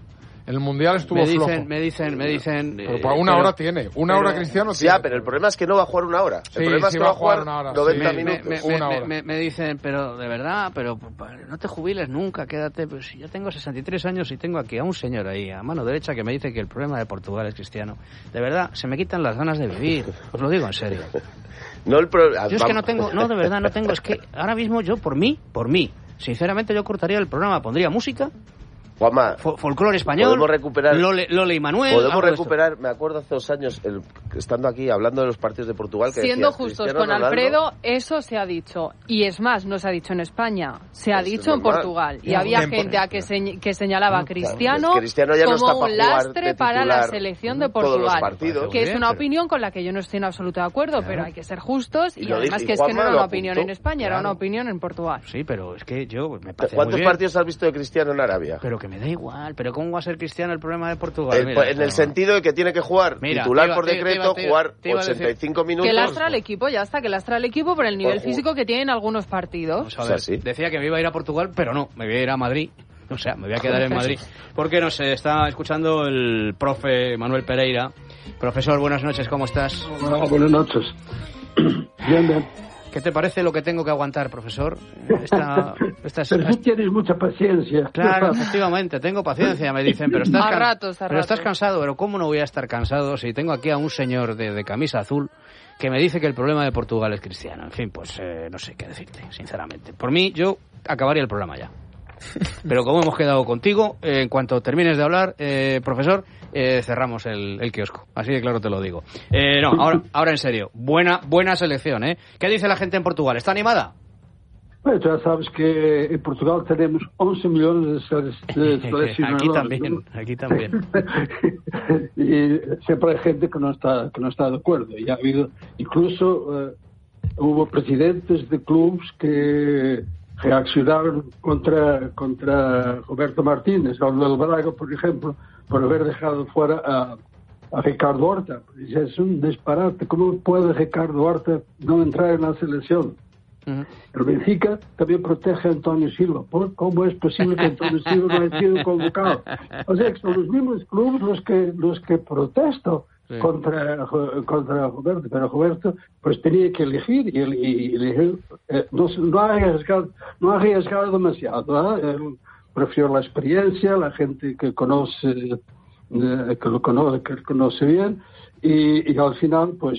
En el Mundial estuvo me dicen, flojo. Me dicen, me dicen... Pero para una pero, hora tiene. Una pero, hora Cristiano sí, tiene. Ya, pero el problema es que no va a jugar una hora. El sí, problema sí es que va a jugar, una hora, noventa sí. minutos. Me, me, una me, hora. me, me dicen, pero de verdad, pero no te jubiles nunca, quédate. Pues si yo tengo sesenta y tres años y tengo aquí a un señor ahí, a mano derecha, que me dice que el problema de Portugal es Cristiano. De verdad, se me quitan las ganas de vivir. Os lo digo en serio. No el pro... Yo es que no tengo, no, de verdad no tengo, es que ahora mismo yo, por mí, por mí, sinceramente yo cortaría el programa, pondría música, Juanma, fo folclore español, podemos recuperar, Lole, Lole y Manuel. Podemos recuperar, me acuerdo hace dos años, el, estando aquí hablando de los partidos de Portugal, que siendo decías, justos Cristiano con Ronaldo, Alfredo, eso se ha dicho. Y es más, no se ha dicho en España, se ha Eso dicho es en normal. Portugal. Y Ya, había bien, gente a que, señ que señalaba a Cristiano, claro, Cristiano ya no como está para un jugar lastre de para la titular selección de todos los Portugal. partidos. Que es Bien, una pero- opinión con la que yo no estoy en absoluto de acuerdo, Claro. pero hay que ser justos. Y, Y lo además dije, que y es que no Juanma era lo una opinión apuntó. en España, era Claro. una opinión en Portugal. Sí, pero es que yo me parece ¿Cuántos muy bien, partidos has visto de Cristiano en Arabia? pero que me da igual, pero ¿cómo va a ser Cristiano el problema de Portugal? El- Mira, en el no. sentido de que tiene que jugar Mira, titular te iba- por te- te decreto, iba- te iba- jugar te iba a decir- ochenta y cinco minutos. Que lastra al equipo, ya está, que lastra al equipo por el nivel Ojo. físico que tienen algunos partidos. Vamos a ver, O sea, sí. decía que me iba a ir a Portugal, pero no, me voy a ir a Madrid. O sea, me voy a quedar en Madrid. Porque no sé, está escuchando el profe Manuel Pereira. Profesor, buenas noches, ¿cómo estás? Hola, buenas noches. Bien, bien. ¿Qué te parece lo que tengo que aguantar, profesor? Esta, esta es- Pero tú tienes mucha paciencia. Claro, efectivamente, tengo paciencia, me dicen, pero estás, A can- ratos, a pero estás ratos. cansado, pero ¿cómo no voy a estar cansado si tengo aquí a un señor de, de camisa azul que me dice que el problema de Portugal es Cristiano? En fin, pues eh, no sé qué decirte, sinceramente. Por mí, yo acabaría el programa ya. Pero como hemos quedado contigo, eh, en cuanto termines de hablar, eh, profesor, eh, cerramos el, el kiosco. Así de claro te lo digo. Eh, no, ahora, ahora en serio. Buena, buena selección, ¿eh? ¿Qué dice la gente en Portugal? ¿Está animada? Bueno, ya sabes que en Portugal tenemos once millones de, sele- de seleccionadores. Aquí también, ¿no? aquí también. Y siempre hay gente que no está que no está de acuerdo. Y ha habido, incluso eh, hubo presidentes de clubes que reaccionaron contra contra Roberto Martínez, o del Braga, por ejemplo, por haber dejado fuera a, a Ricardo Horta. Dice, es un disparate. ¿Cómo puede Ricardo Horta no entrar en la selección? Ujú. El Benfica también protege a Antonio Silva. ¿Por ¿Cómo es posible que Antonio Silva no haya sido convocado? O sea, que son los mismos clubes los que los que protestan Sí. contra contra Roberto, pero Roberto pues tenía que elegir y, el- y elegir, eh, no, se- no ha arriesgado no ha arriesgado demasiado, ¿eh? Él prefirió la experiencia, la gente que conoce eh, que lo conoce que lo conoce bien y, y al final pues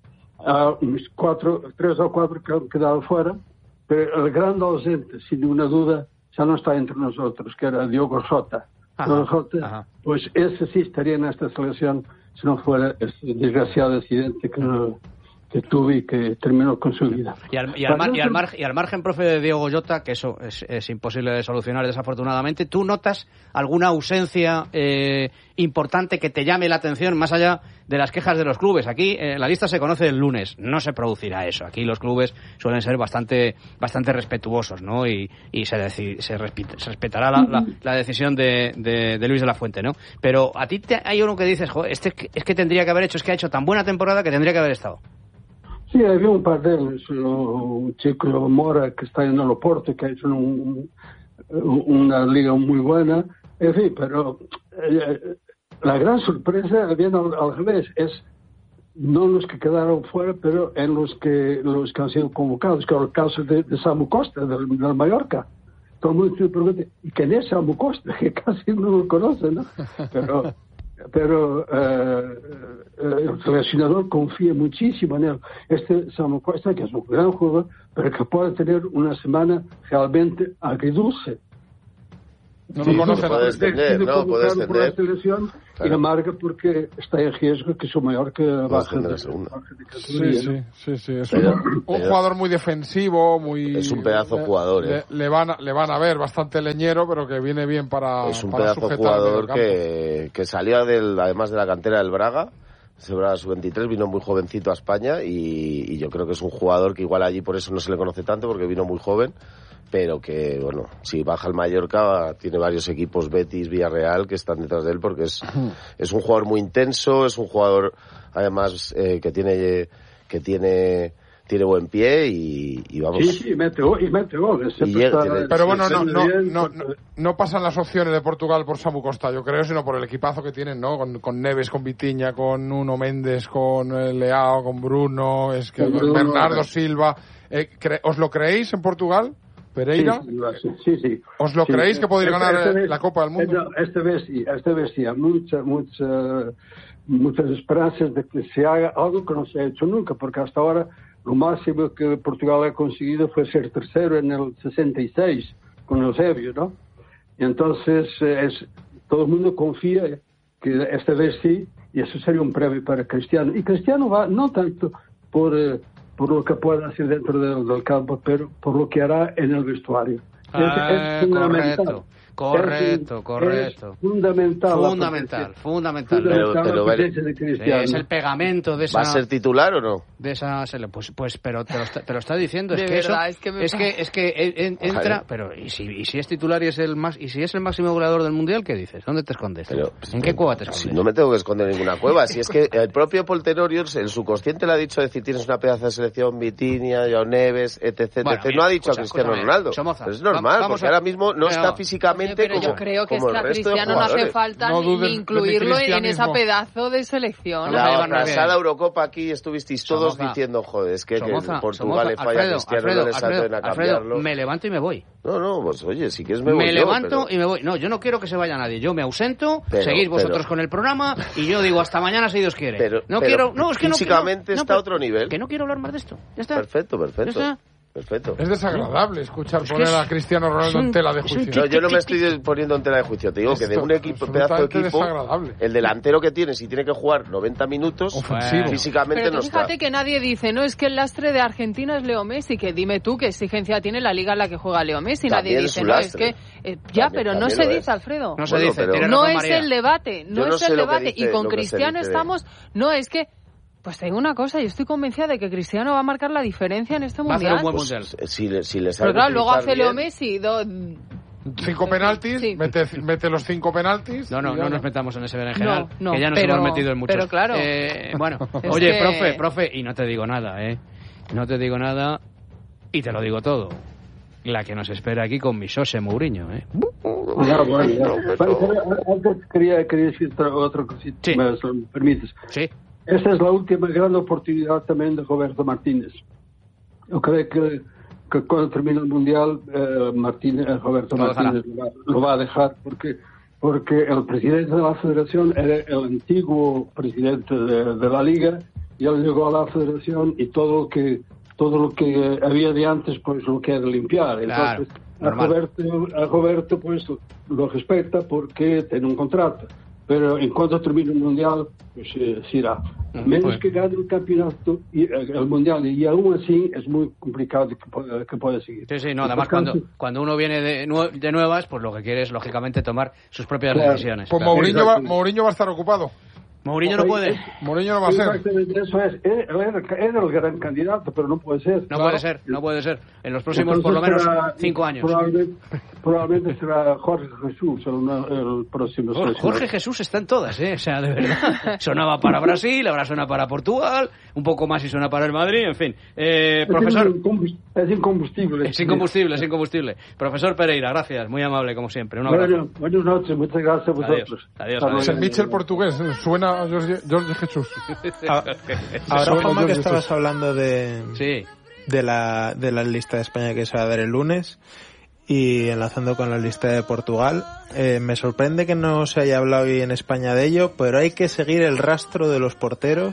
a unos cuatro, tres o cuatro que han quedado fuera, pero el gran ausente, sin ninguna duda, ya no está entre nosotros, que era Diogo Jota. Ajá, Diogo Jota, ajá. pues ese sí estaría en esta selección si no fuera este desgraciado accidente que, que tuve y que terminó con su vida. Y al, y al mar- y al mar- y al margen, profe, de Diego Jota, que eso es, es imposible de solucionar desafortunadamente, ¿tú notas alguna ausencia eh, importante que te llame la atención más allá de las quejas de los clubes? Aquí eh, la lista se conoce el lunes, no se producirá eso. Aquí los clubes suelen ser bastante bastante respetuosos, ¿no? Y, y se, deci- se, respi- se respetará la, la- la decisión de, de, de Luis de la Fuente, ¿no? Pero a ti te, hay uno que dices, joder, este es que, es que tendría que haber hecho, es que ha hecho tan buena temporada que tendría que haber estado. Sí, había un par de ellos. Un chico Mora que está en el Oporto, que ha hecho un- un- una liga muy buena. En fin, pero eh, la gran sorpresa viene al, al revés. Es no los que quedaron fuera, pero en los que los que han sido convocados, que es el caso de, de Samu Costa, del, del Mallorca. Todo el mundo se pregunta, ¿y quién es Samu Costa? Que casi no lo conoce, ¿no? Pero... pero eh, eh, el seleccionador confía muchísimo en él. Este Samu Costa, que es un gran jugador, pero que puede tener una semana realmente agridulce. No lo conoce puede extender, no, puede Por la extender. selección Claro. y amarga porque está en riesgo que su mayor que baje extender de, la segunda. baje de Sí, categoría, sí, ¿no? sí, sí. Es Pero- un, un pero- jugador muy defensivo, muy... Es un pedazo le- jugador, Le, ¿eh? le van a, le van a ver bastante leñero, pero que viene bien para Es un para pedazo sujetar jugador el mediocampo. que, que salía del, además de la cantera del Braga, ese Braga sub veintitrés, vino muy jovencito a España y, y yo creo que es un jugador que igual allí por eso no se le conoce tanto porque vino muy joven, pero que bueno, si baja el Mallorca tiene varios equipos, Betis, Villarreal, que están detrás de él porque es, es un jugador muy intenso, es un jugador además eh, que tiene que tiene tiene buen pie y, y vamos. Sí, sí, mete, y mete goles. Y llega, tiene, pero bueno, no, no, no, no, no pasan las opciones de Portugal por Samu Costa, yo creo, sino por el equipazo que tienen, ¿no? Con, con Neves, con Vitinha, con Nuno Méndez, con eh, Leao, con Bruno, es que Bruno, Bernardo Silva. Eh, ¿Os lo creéis en Portugal? Pereira, sí, sí, sí. ¿Os lo sí, creéis sí. que podéis ganar esta vez, la Copa del Mundo? Esta vez sí, esta vez sí, hay muchas, muchas, muchas esperanzas de que se haga algo que no se ha hecho nunca, porque hasta ahora lo máximo que Portugal ha conseguido fue ser tercero en el sesenta y seis con Eusebio, ¿no? Y entonces es, todo el mundo confía que esta vez sí, y eso sería un premio para Cristiano. Y Cristiano va no tanto por... Eh, por lo que pueda hacer dentro del, del campo, pero por lo que hará en el vestuario. Ah, es, es correcto, correcto, es, correcto. Es fundamental. Fundamental, fundamental. Pero, pero, pero, de es el pegamento de esa... ¿Va a ser titular o no? De esa... Pues, pues pero te lo, está, te lo está diciendo. Es de que verdad, eso... Es que, me es, que, es que en, entra... Pero ¿y si, y si es titular y es el más y si es el máximo goleador del Mundial, ¿qué dices? ¿Dónde te escondes? Pero, ¿En qué cueva te escondes? Si no me tengo que esconder en ninguna cueva. Si es que el propio Paul Tenorio, en su consciente le ha dicho, decir, tienes una pedazo de selección, Vitinha, Joao Neves, etcétera, bueno, etcétera. No ha dicho escucha, a Cristiano escúchame, Ronaldo. Somoza, pero es normal, vamos porque a... ahora mismo no pero, está físicamente pero como, yo creo que como es que el a resto de Cristiano no hace jugadores. falta No ni, dudes ni de incluirlo mi en esa cristianismo. pedazo de selección. La ¿no? pasada Eurocopa aquí estuvisteis todos Somoza, diciendo, joder, es que, Somoza, que Portugal Somoza, le falla Alfredo, a Cristiano, Alfredo, no le salten Alfredo, a Alfredo, cambiarlo. me levanto y me voy. No, no, pues oye, si quieres me voy Me yo, levanto pero... y me voy. No, yo no quiero que se vaya nadie. Yo me ausento, Pero, seguís vosotros pero... con el programa y yo digo hasta mañana si Dios quiere. Pero, no pero quiero, no, es que no físicamente no, no, está a no, otro nivel. Que no quiero hablar más de esto. Ya está. Perfecto, perfecto. Ya está. Perfecto. Es desagradable escuchar Es que poner es- a Cristiano Ronaldo es un- en tela de es un juicio. No, yo no me estoy poniendo en tela de juicio. Te digo que de Esto, un equipo, pedazo de absolutamente equipo, desagradable. el delantero que tiene, si tiene que jugar noventa minutos, Ofensivo. físicamente Pero no tú está. fíjate que nadie dice, no, es que el lastre de Argentina es Leo Messi, que dime tú qué exigencia tiene la liga en la que juega Leo Messi. También Nadie es dice, su no, es lastre. que... eh, ya, También- pero no también se lo dice, es. Alfredo. No se Bueno, dice. pero- tiene No razón, es María. el debate, Yo no, no es sé el lo que debate. dice- y con lo que se Cristiano dice. estamos... No, es que... Pues te digo una cosa, yo estoy convencida de que Cristiano va a marcar la diferencia en este Va a hacer mundial. un buen Pues, mundial. si, le- si le Pero sabe claro, luego utilizar hace Leo bien, Messi, do- Cinco penaltis, Sí. mete, mete los cinco penaltis. No, no, y no gana. nos metamos en ese berenjenal, No, no, que ya nos pero- hemos metido en muchos. pero claro. Eh, bueno, Es oye, que- profe, profe, y no te digo nada, ¿eh? No te digo nada y te lo digo todo. La que nos espera aquí con mi José Mourinho, ¿eh? Ya, bueno, ya. Bueno, pero antes quería, quería decir otra, otra cosita, Sí. me, si me permites. Sí. Esta es la última gran oportunidad también de Roberto Martínez. Yo creo que, que cuando termine el Mundial, eh, Martínez, eh, Roberto Lo Martínez lo va, lo va a dejar porque porque el presidente de la federación era el antiguo presidente de, de la liga y él llegó a la federación y todo lo que todo lo que había de antes pues lo quiere limpiar. Claro, Entonces a normal. Roberto, a Roberto pues lo respeta porque tiene un contrato. Pero en cuanto termine el Mundial, pues eh, se irá. Mm, Menos pues. que gane el campeonato, y, eh, el Mundial, y aún así es muy complicado que, pueda- que pueda seguir. Sí, sí, no, Y además por tanto, cuando, cuando uno viene de, nue- de nuevas, pues lo que quiere es, lógicamente, tomar sus propias Claro. decisiones. Pues Claro. Mourinho va, Exacto. Mourinho va a estar ocupado. Mourinho no puede. Mourinho no va a ser. Exactamente, eso es. Él era, era el gran candidato, pero no puede ser. No puede ser, no puede ser. En los próximos, Entonces por lo menos, será- cinco años. Probablemente, probablemente será Jorge Jesús el, el próximo. Jorge, seleccionador. Jorge Jesús está en todas, ¿eh? O sea, de verdad. Sonaba para Brasil, ahora suena para Portugal, un poco más y suena para el Madrid, en fin. Eh, profesor... Es incombustible. Es incombustible. Es incombustible, es incombustible. Profesor Pereira, gracias, muy amable como siempre. Un abrazo. Bueno, buenas noches, muchas gracias a vosotros. Adiós, adiós, Hasta adiós. Es el luego. Mitchell portugués, eh, suena a George, George Jesús. Ah, Ahora, Soy Juanma, que George estabas Jesús. hablando de, Sí. de, la, de la lista de España que se va a dar el lunes y enlazando con la lista de Portugal, eh, me sorprende que no se haya hablado hoy en España de ello, pero hay que seguir el rastro de los porteros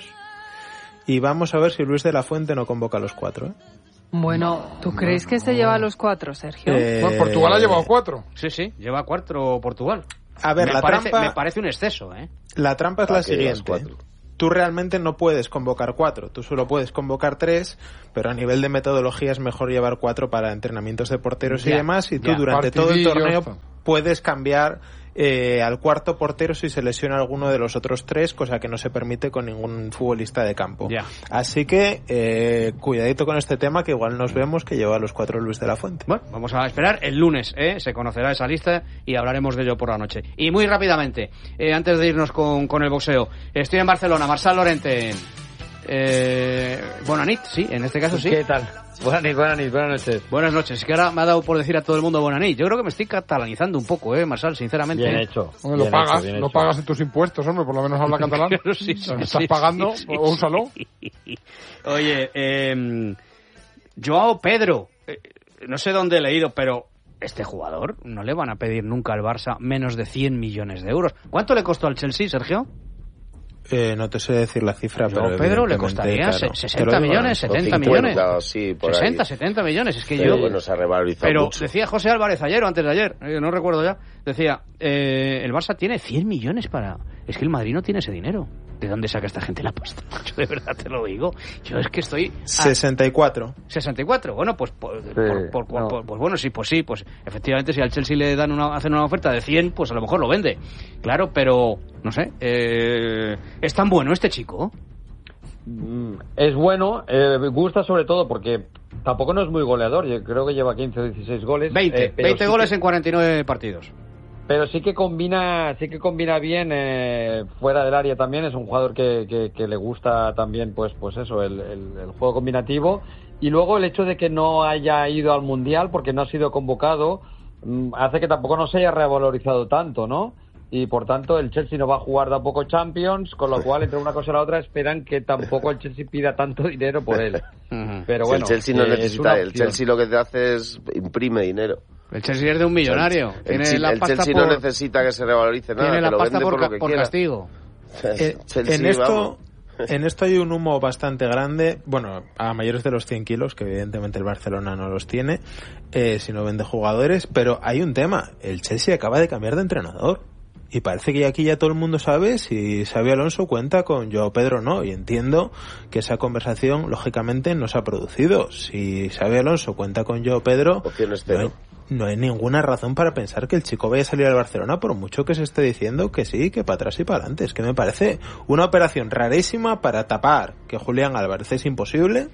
y vamos a ver si Luis de la Fuente no convoca a los cuatro. ¿eh? Bueno, ¿tú crees que se lleva a los cuatro, Sergio? Eh, Bueno, Portugal ha llevado cuatro. Sí, sí, lleva cuatro Portugal. A ver, me la parece, trampa... me parece un exceso, ¿eh? La trampa es ¿Para la qué llevas siguiente. cuatro? Tú realmente no puedes convocar cuatro, tú solo puedes convocar tres, pero a nivel de metodología es mejor llevar cuatro para entrenamientos de porteros y Ya, demás, y tú ya. durante todo el Partidillos, torneo tal. puedes cambiar eh, al cuarto portero si se lesiona alguno de los otros tres, cosa que no se permite con ningún futbolista de campo. Ya. Así que eh, cuidadito con este tema, que igual nos vemos que lleva a los cuatro Luis de la Fuente. Bueno, vamos a esperar. El lunes ¿eh? se conocerá esa lista y hablaremos de ello por la noche. Y muy rápidamente, eh, antes de irnos con, con el boxeo, estoy en Barcelona, Marçal Lorente. Eh, Bonanit, sí, en este caso sí. ¿Qué tal? Buenas buenas buenas noches. Buenas noches. Es que ahora me ha dado por decir a todo el mundo Bonanit. Yo creo que me estoy catalanizando un poco, ¿eh, Marsal? Sinceramente. Bien hecho. Hombre, lo pagas, hecho, lo pagas en tus impuestos, hombre, por lo menos habla catalán. Claro, sí, sí, ¿Estás sí, pagando? Sí, sí, Úsalo. Sí. Oye, eh, Joao Pedro, eh, no sé dónde he leído, pero este jugador no le van a pedir nunca al Barça menos de cien millones de euros. ¿Cuánto le costó al Chelsea, Sergio? Eh, no te sé decir la cifra, Joao pero Pedro le evidentemente, costaría claro, sesenta millones, setenta millones. Sí, por sesenta, ahí. setenta millones. Es que Pero yo... bueno, se ha revalorizado Pero mucho. decía José Álvarez ayer o antes de ayer, eh, no recuerdo ya, decía, eh, el Barça tiene cien millones para... Es que el Madrid no tiene ese dinero. ¿De dónde saca esta gente la pasta? Yo de verdad te lo digo. Yo es que estoy... a- sesenta y cuatro. sesenta y cuatro. Bueno, pues por, Sí, por- por- por- no. por- pues bueno, sí, pues sí, pues efectivamente si al Chelsea le dan una, hacen una oferta de cien, pues a lo mejor lo vende. Claro, pero no sé, eh, es tan bueno este chico. Es bueno, eh, gusta sobre todo porque tampoco no es muy goleador. Yo creo que lleva quince o dieciséis goles. veinte, eh, pero veinte sí goles que- en cuarenta y nueve partidos. Pero sí que combina, sí que combina bien eh, fuera del área también. Es un jugador que, que, que le gusta también, pues, pues eso, el, el, el juego combinativo. Y luego el hecho de que no haya ido al mundial porque no ha sido convocado mm, hace que tampoco no se haya revalorizado tanto, ¿no? Y por tanto el Chelsea no va a jugar tampoco Champions, con lo cual entre una cosa y la otra esperan que tampoco el Chelsea pida tanto dinero por él. Pero Si bueno, el Chelsea no eh, es necesita, una el opción. Chelsea lo que te hace es imprime dinero. El Chelsea es de un millonario. El, Tiene Chelsea- la el pasta Chelsea por, no necesita que se revalorice nada, tiene te la lo pasta vende por, por, lo ca- que por quiera. castigo. Eh, Chelsea, en esto vamos. en esto hay un humo bastante grande, bueno, a mayores de los cien kilos, que evidentemente el Barcelona no los tiene, eh, si no vende jugadores, pero hay un tema, el Chelsea acaba de cambiar de entrenador. Y parece que aquí ya todo el mundo sabe si Xabi Alonso cuenta con Joao Pedro o no. Y entiendo que esa conversación, lógicamente, no se ha producido. Si Xabi Alonso cuenta con Joao Pedro, Opciones no hay, cero. no hay ninguna razón para pensar que el chico vaya a salir al Barcelona, por mucho que se esté diciendo que sí, que para atrás y para adelante. Es que me parece una operación rarísima para tapar que Julián Álvarez es imposible.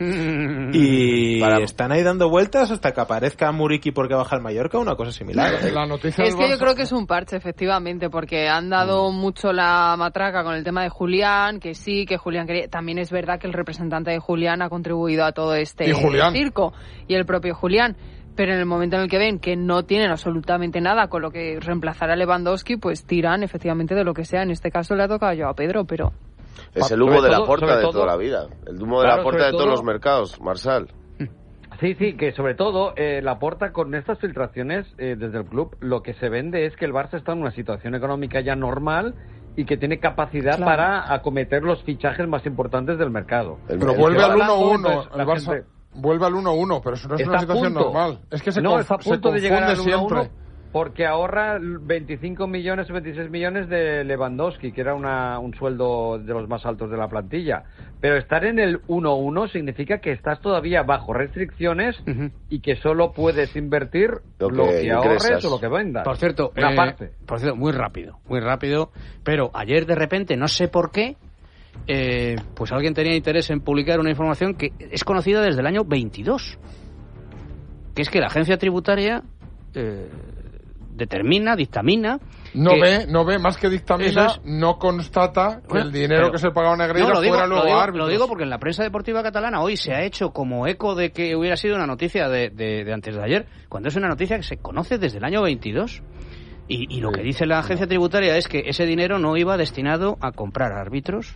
Y Para- están ahí dando vueltas hasta que aparezca Muriqui porque baja el Mallorca, una cosa similar. La noticia Es del que yo Barça- creo que es un parche, efectivamente, porque han dado mucho la matraca con el tema de Julián, que sí, que Julián quería... También es verdad que el representante de Julián ha contribuido a todo este Y Julián. circo, y el propio Julián. Pero en el momento en el que ven que no tienen absolutamente nada con lo que reemplazar a Lewandowski, pues tiran efectivamente de lo que sea. En este caso le ha tocado yo a Pedro, pero... Es el Sobre humo de la todo- porta sobre de todo- toda la vida. El humo de Claro, la porta sobre de todos todo- los mercados, Marsal. Sí, sí, que sobre todo eh, la Porta con estas filtraciones eh, desde el club lo que se vende es que el Barça está en una situación económica ya normal y que tiene capacidad Claro. para acometer los fichajes más importantes del mercado. El- Pero el- vuelve que al va hablando, uno uno. entonces, El la Barça gente- vuelve al uno uno, pero eso no es Está una a situación punto. normal. Es que se, no, conf- está a se punto de llegar confunde al uno uno siempre. porque ahorra veinticinco millones o veintiséis millones de Lewandowski, que era una, un sueldo de los más altos de la plantilla. Pero estar en el uno uno significa que estás todavía bajo restricciones Ujú. y que solo puedes invertir Lo lo que que, ahorres ingresas. o lo que vendas. Por cierto, Una eh, parte. por cierto, muy rápido, muy rápido, pero ayer de repente, no sé por qué, eh, pues alguien tenía interés en publicar una información que es conocida desde el año veintidós, que es que la agencia tributaria eh, determina, dictamina... No que- ve, no ve, más que dictamina, Eso es. no constata que Bueno, el dinero pero- que se pagaba a Negreira No, lo digo, fuera lo luego digo- a árbitros. lo digo porque en la prensa deportiva catalana hoy se ha hecho como eco de que hubiera sido una noticia de, de- de antes de ayer, cuando es una noticia que se conoce desde el año veintidós. Y, y lo que dice la agencia tributaria es que ese dinero no iba destinado a comprar árbitros.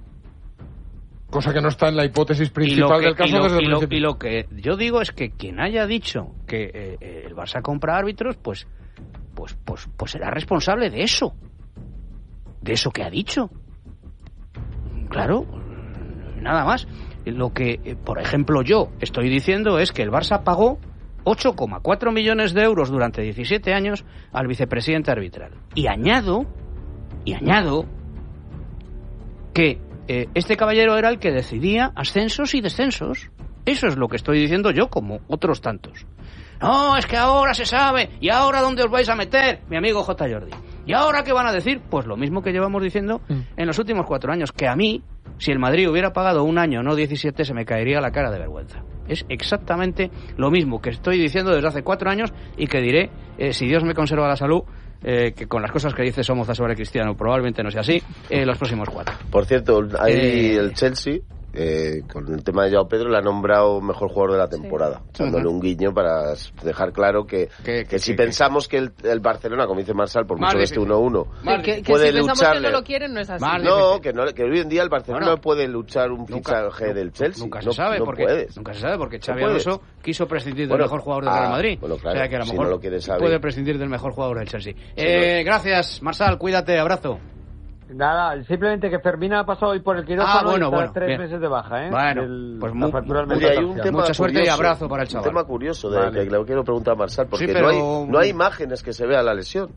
Cosa que no está en la hipótesis Y lo, principal que, del caso y lo- desde el y lo- principio. y lo que yo digo es que quien haya dicho que eh, eh, el Barça compra árbitros, pues, pues, pues, pues será responsable de eso. De eso que ha dicho. Claro, nada más. Lo que, eh, por ejemplo, yo estoy diciendo es que el Barça pagó ocho coma cuatro millones de euros durante diecisiete años al vicepresidente arbitral. Y añado, y añado, que eh, este caballero era el que decidía ascensos y descensos. Eso es lo que estoy diciendo yo, como otros tantos. No, es que ahora se sabe, y ahora dónde os vais a meter, mi amigo J. Jordi. ¿Y ahora qué van a decir? Pues lo mismo que llevamos diciendo en los últimos cuatro años, que a mí, si el Madrid hubiera pagado un año, no diecisiete, se me caería la cara de vergüenza. Es exactamente lo mismo que estoy diciendo desde hace cuatro años y que diré, eh, si Dios me conserva la salud, eh, que con las cosas que dice Somoza sobre Cristiano probablemente no sea así, eh, los próximos cuatro. Por cierto, ahí Eh, el Chelsea Eh, con el tema de Joao Pedro le ha nombrado mejor jugador de la temporada, sí. echándole uh-huh. un guiño para dejar claro que, que, que, que si que, pensamos que el, el Barcelona, como dice Marsal, por mucho que esté uno uno, que, que puede si lucharle. Que no lo quieren, no es así. No, que, no, que hoy en día el Barcelona bueno, no puede luchar un fichaje nunca, del Chelsea. Nunca se no, sabe, no porque, puedes. nunca se sabe porque Xavi no Alonso quiso prescindir bueno, del mejor jugador del ah, Real Madrid. Bueno, claro, o sea que a lo si mejor no lo quiere saber. puede prescindir del mejor jugador del Chelsea. Sí, eh, no. Gracias, Marsal, cuídate, abrazo. Nada, simplemente que Fermín ha pasado hoy por el quirófano ah, bueno, y está bueno, tres bien. meses de baja, ¿eh? Bueno, Del, pues la muy, fractura del muy, hay un tema mucha suerte curioso, y abrazo para el chaval. Un tema curioso de, vale. que le quiero preguntar a Marsal, porque sí, pero... no, hay, no hay imágenes que se vea la lesión.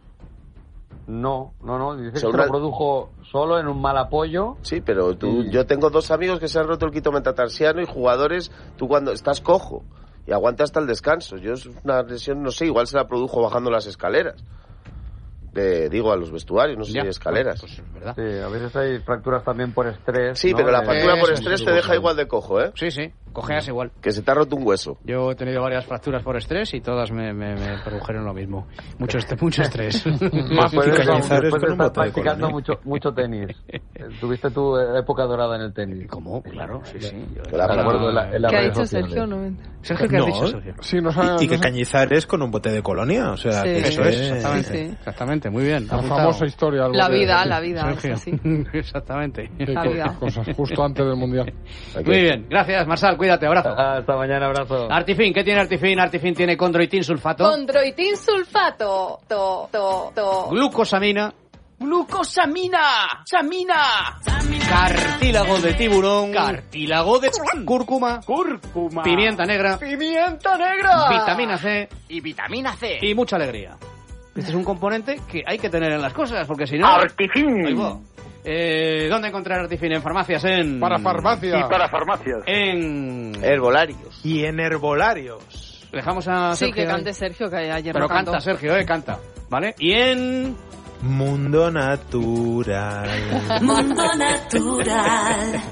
No, no, no, dice o sea, que una... lo produjo solo en un mal apoyo. Sí, pero tú, y... yo tengo dos amigos que se han roto el quito metatarsiano y jugadores, tú cuando estás cojo y aguantas hasta el descanso. Yo es una lesión, no sé, igual se la produjo bajando las escaleras. Eh, digo, a los vestuarios, no sé ya, si escaleras. Pues, pues, ¿verdad? Sí, a veces hay fracturas también por estrés. Sí, ¿no? pero la eh, fractura por eso, estrés eso, te deja eso. igual de cojo, ¿eh? Sí, sí, cojeas igual. Que se te ha roto un hueso. Yo he tenido varias fracturas por estrés y todas me, me, me produjeron lo mismo. Mucho, est- mucho estrés. Más después de estar practicando mucho, mucho tenis. Tuviste tu época dorada en el tenis. ¿Cómo? Claro, sí, sí. Yo, la la, la, la, la ¿Qué ha dicho Sergio? No, Sergio, ¿qué no, ha dicho Sergio? Sí, no sabe, y, y que no Cañizares con un bote de colonia. O sea, sí. que eso es, exactamente. Sí, sí. Exactamente, muy bien. La famosa historia. La vida, la vida. Sergio. Sí. Exactamente. La vida. Cosas justo antes del Mundial. Muy bien, gracias Marsal, cuídate, abrazo. Hasta mañana, abrazo. Artifin, ¿qué tiene Artifin? Artifin tiene condroitin sulfato. Condroitin sulfato. To, to, to. Glucosamina. ¡Glucosamina! ¡Samina! Cartílago de tiburón. Cartílago de cúrcuma. Cúrcuma. Pimienta negra. Pimienta negra. Vitamina C. Y vitamina C. Y mucha alegría. Este es un componente que hay que tener en las cosas, porque si no... Artifin. Ahí va. Eh, ¿Dónde encontrar Artifin? En farmacias, en... Para farmacia. Y para farmacias. En... Herbolarios. Y en herbolarios. Dejamos a Sí, Sergio. que cante Sergio, que ayer Pero no cantó. canta, Sergio, eh, canta. ¿Vale? Y en... Mundo natural. Mundo natural.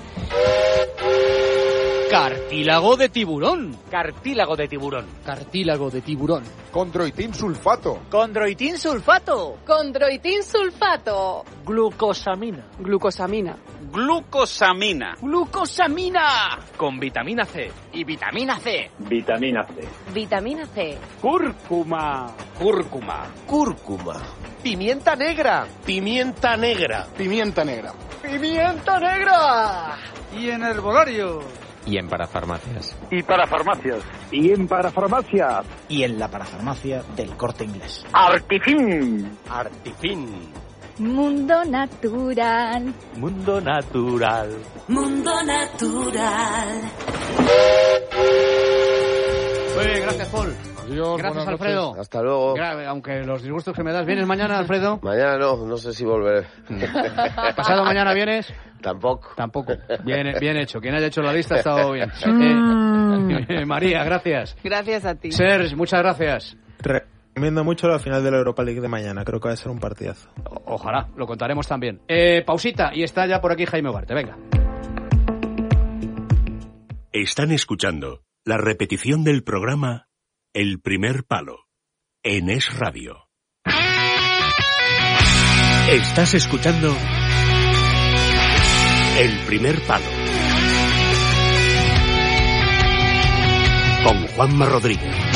Cartílago de tiburón. Cartílago de tiburón. Cartílago de tiburón. Condroitin sulfato. Condroitin sulfato. Condroitin sulfato. Glucosamina. Glucosamina. Glucosamina. Glucosamina. Con vitamina C. Y vitamina C. Vitamina C. Vitamina C. Cúrcuma. Cúrcuma. Cúrcuma. Pimienta negra. Pimienta negra. Pimienta negra. Pimienta negra. Y en herbolario. Y en parafarmacias. Y para farmacias. Y en parafarmacias. Y en la parafarmacia del Corte Inglés. Artifin. Artifin. Mundo natural. Mundo natural. Mundo natural. Muy bien, gracias, Paul. Adiós, gracias, Alfredo. Noches. Hasta luego. Gra- aunque los disgustos que me das. ¿Vienes mañana, Alfredo? Mañana no, no sé si volveré. ¿Pasado mañana vienes? Tampoco. Tampoco. Bien, bien hecho. Quien haya hecho la lista ha estado bien. Eh, María, gracias. Gracias a ti. Serge, muchas gracias. Recomiendo mucho la final de la Europa League de mañana. Creo que va a ser un partidazo. O- ojalá, lo contaremos también. Eh, pausita, y está ya por aquí Jaime Ugarte. Venga. Están escuchando la repetición del programa El Primer Palo en Es Radio. Estás escuchando El Primer Palo con Juanma Rodríguez.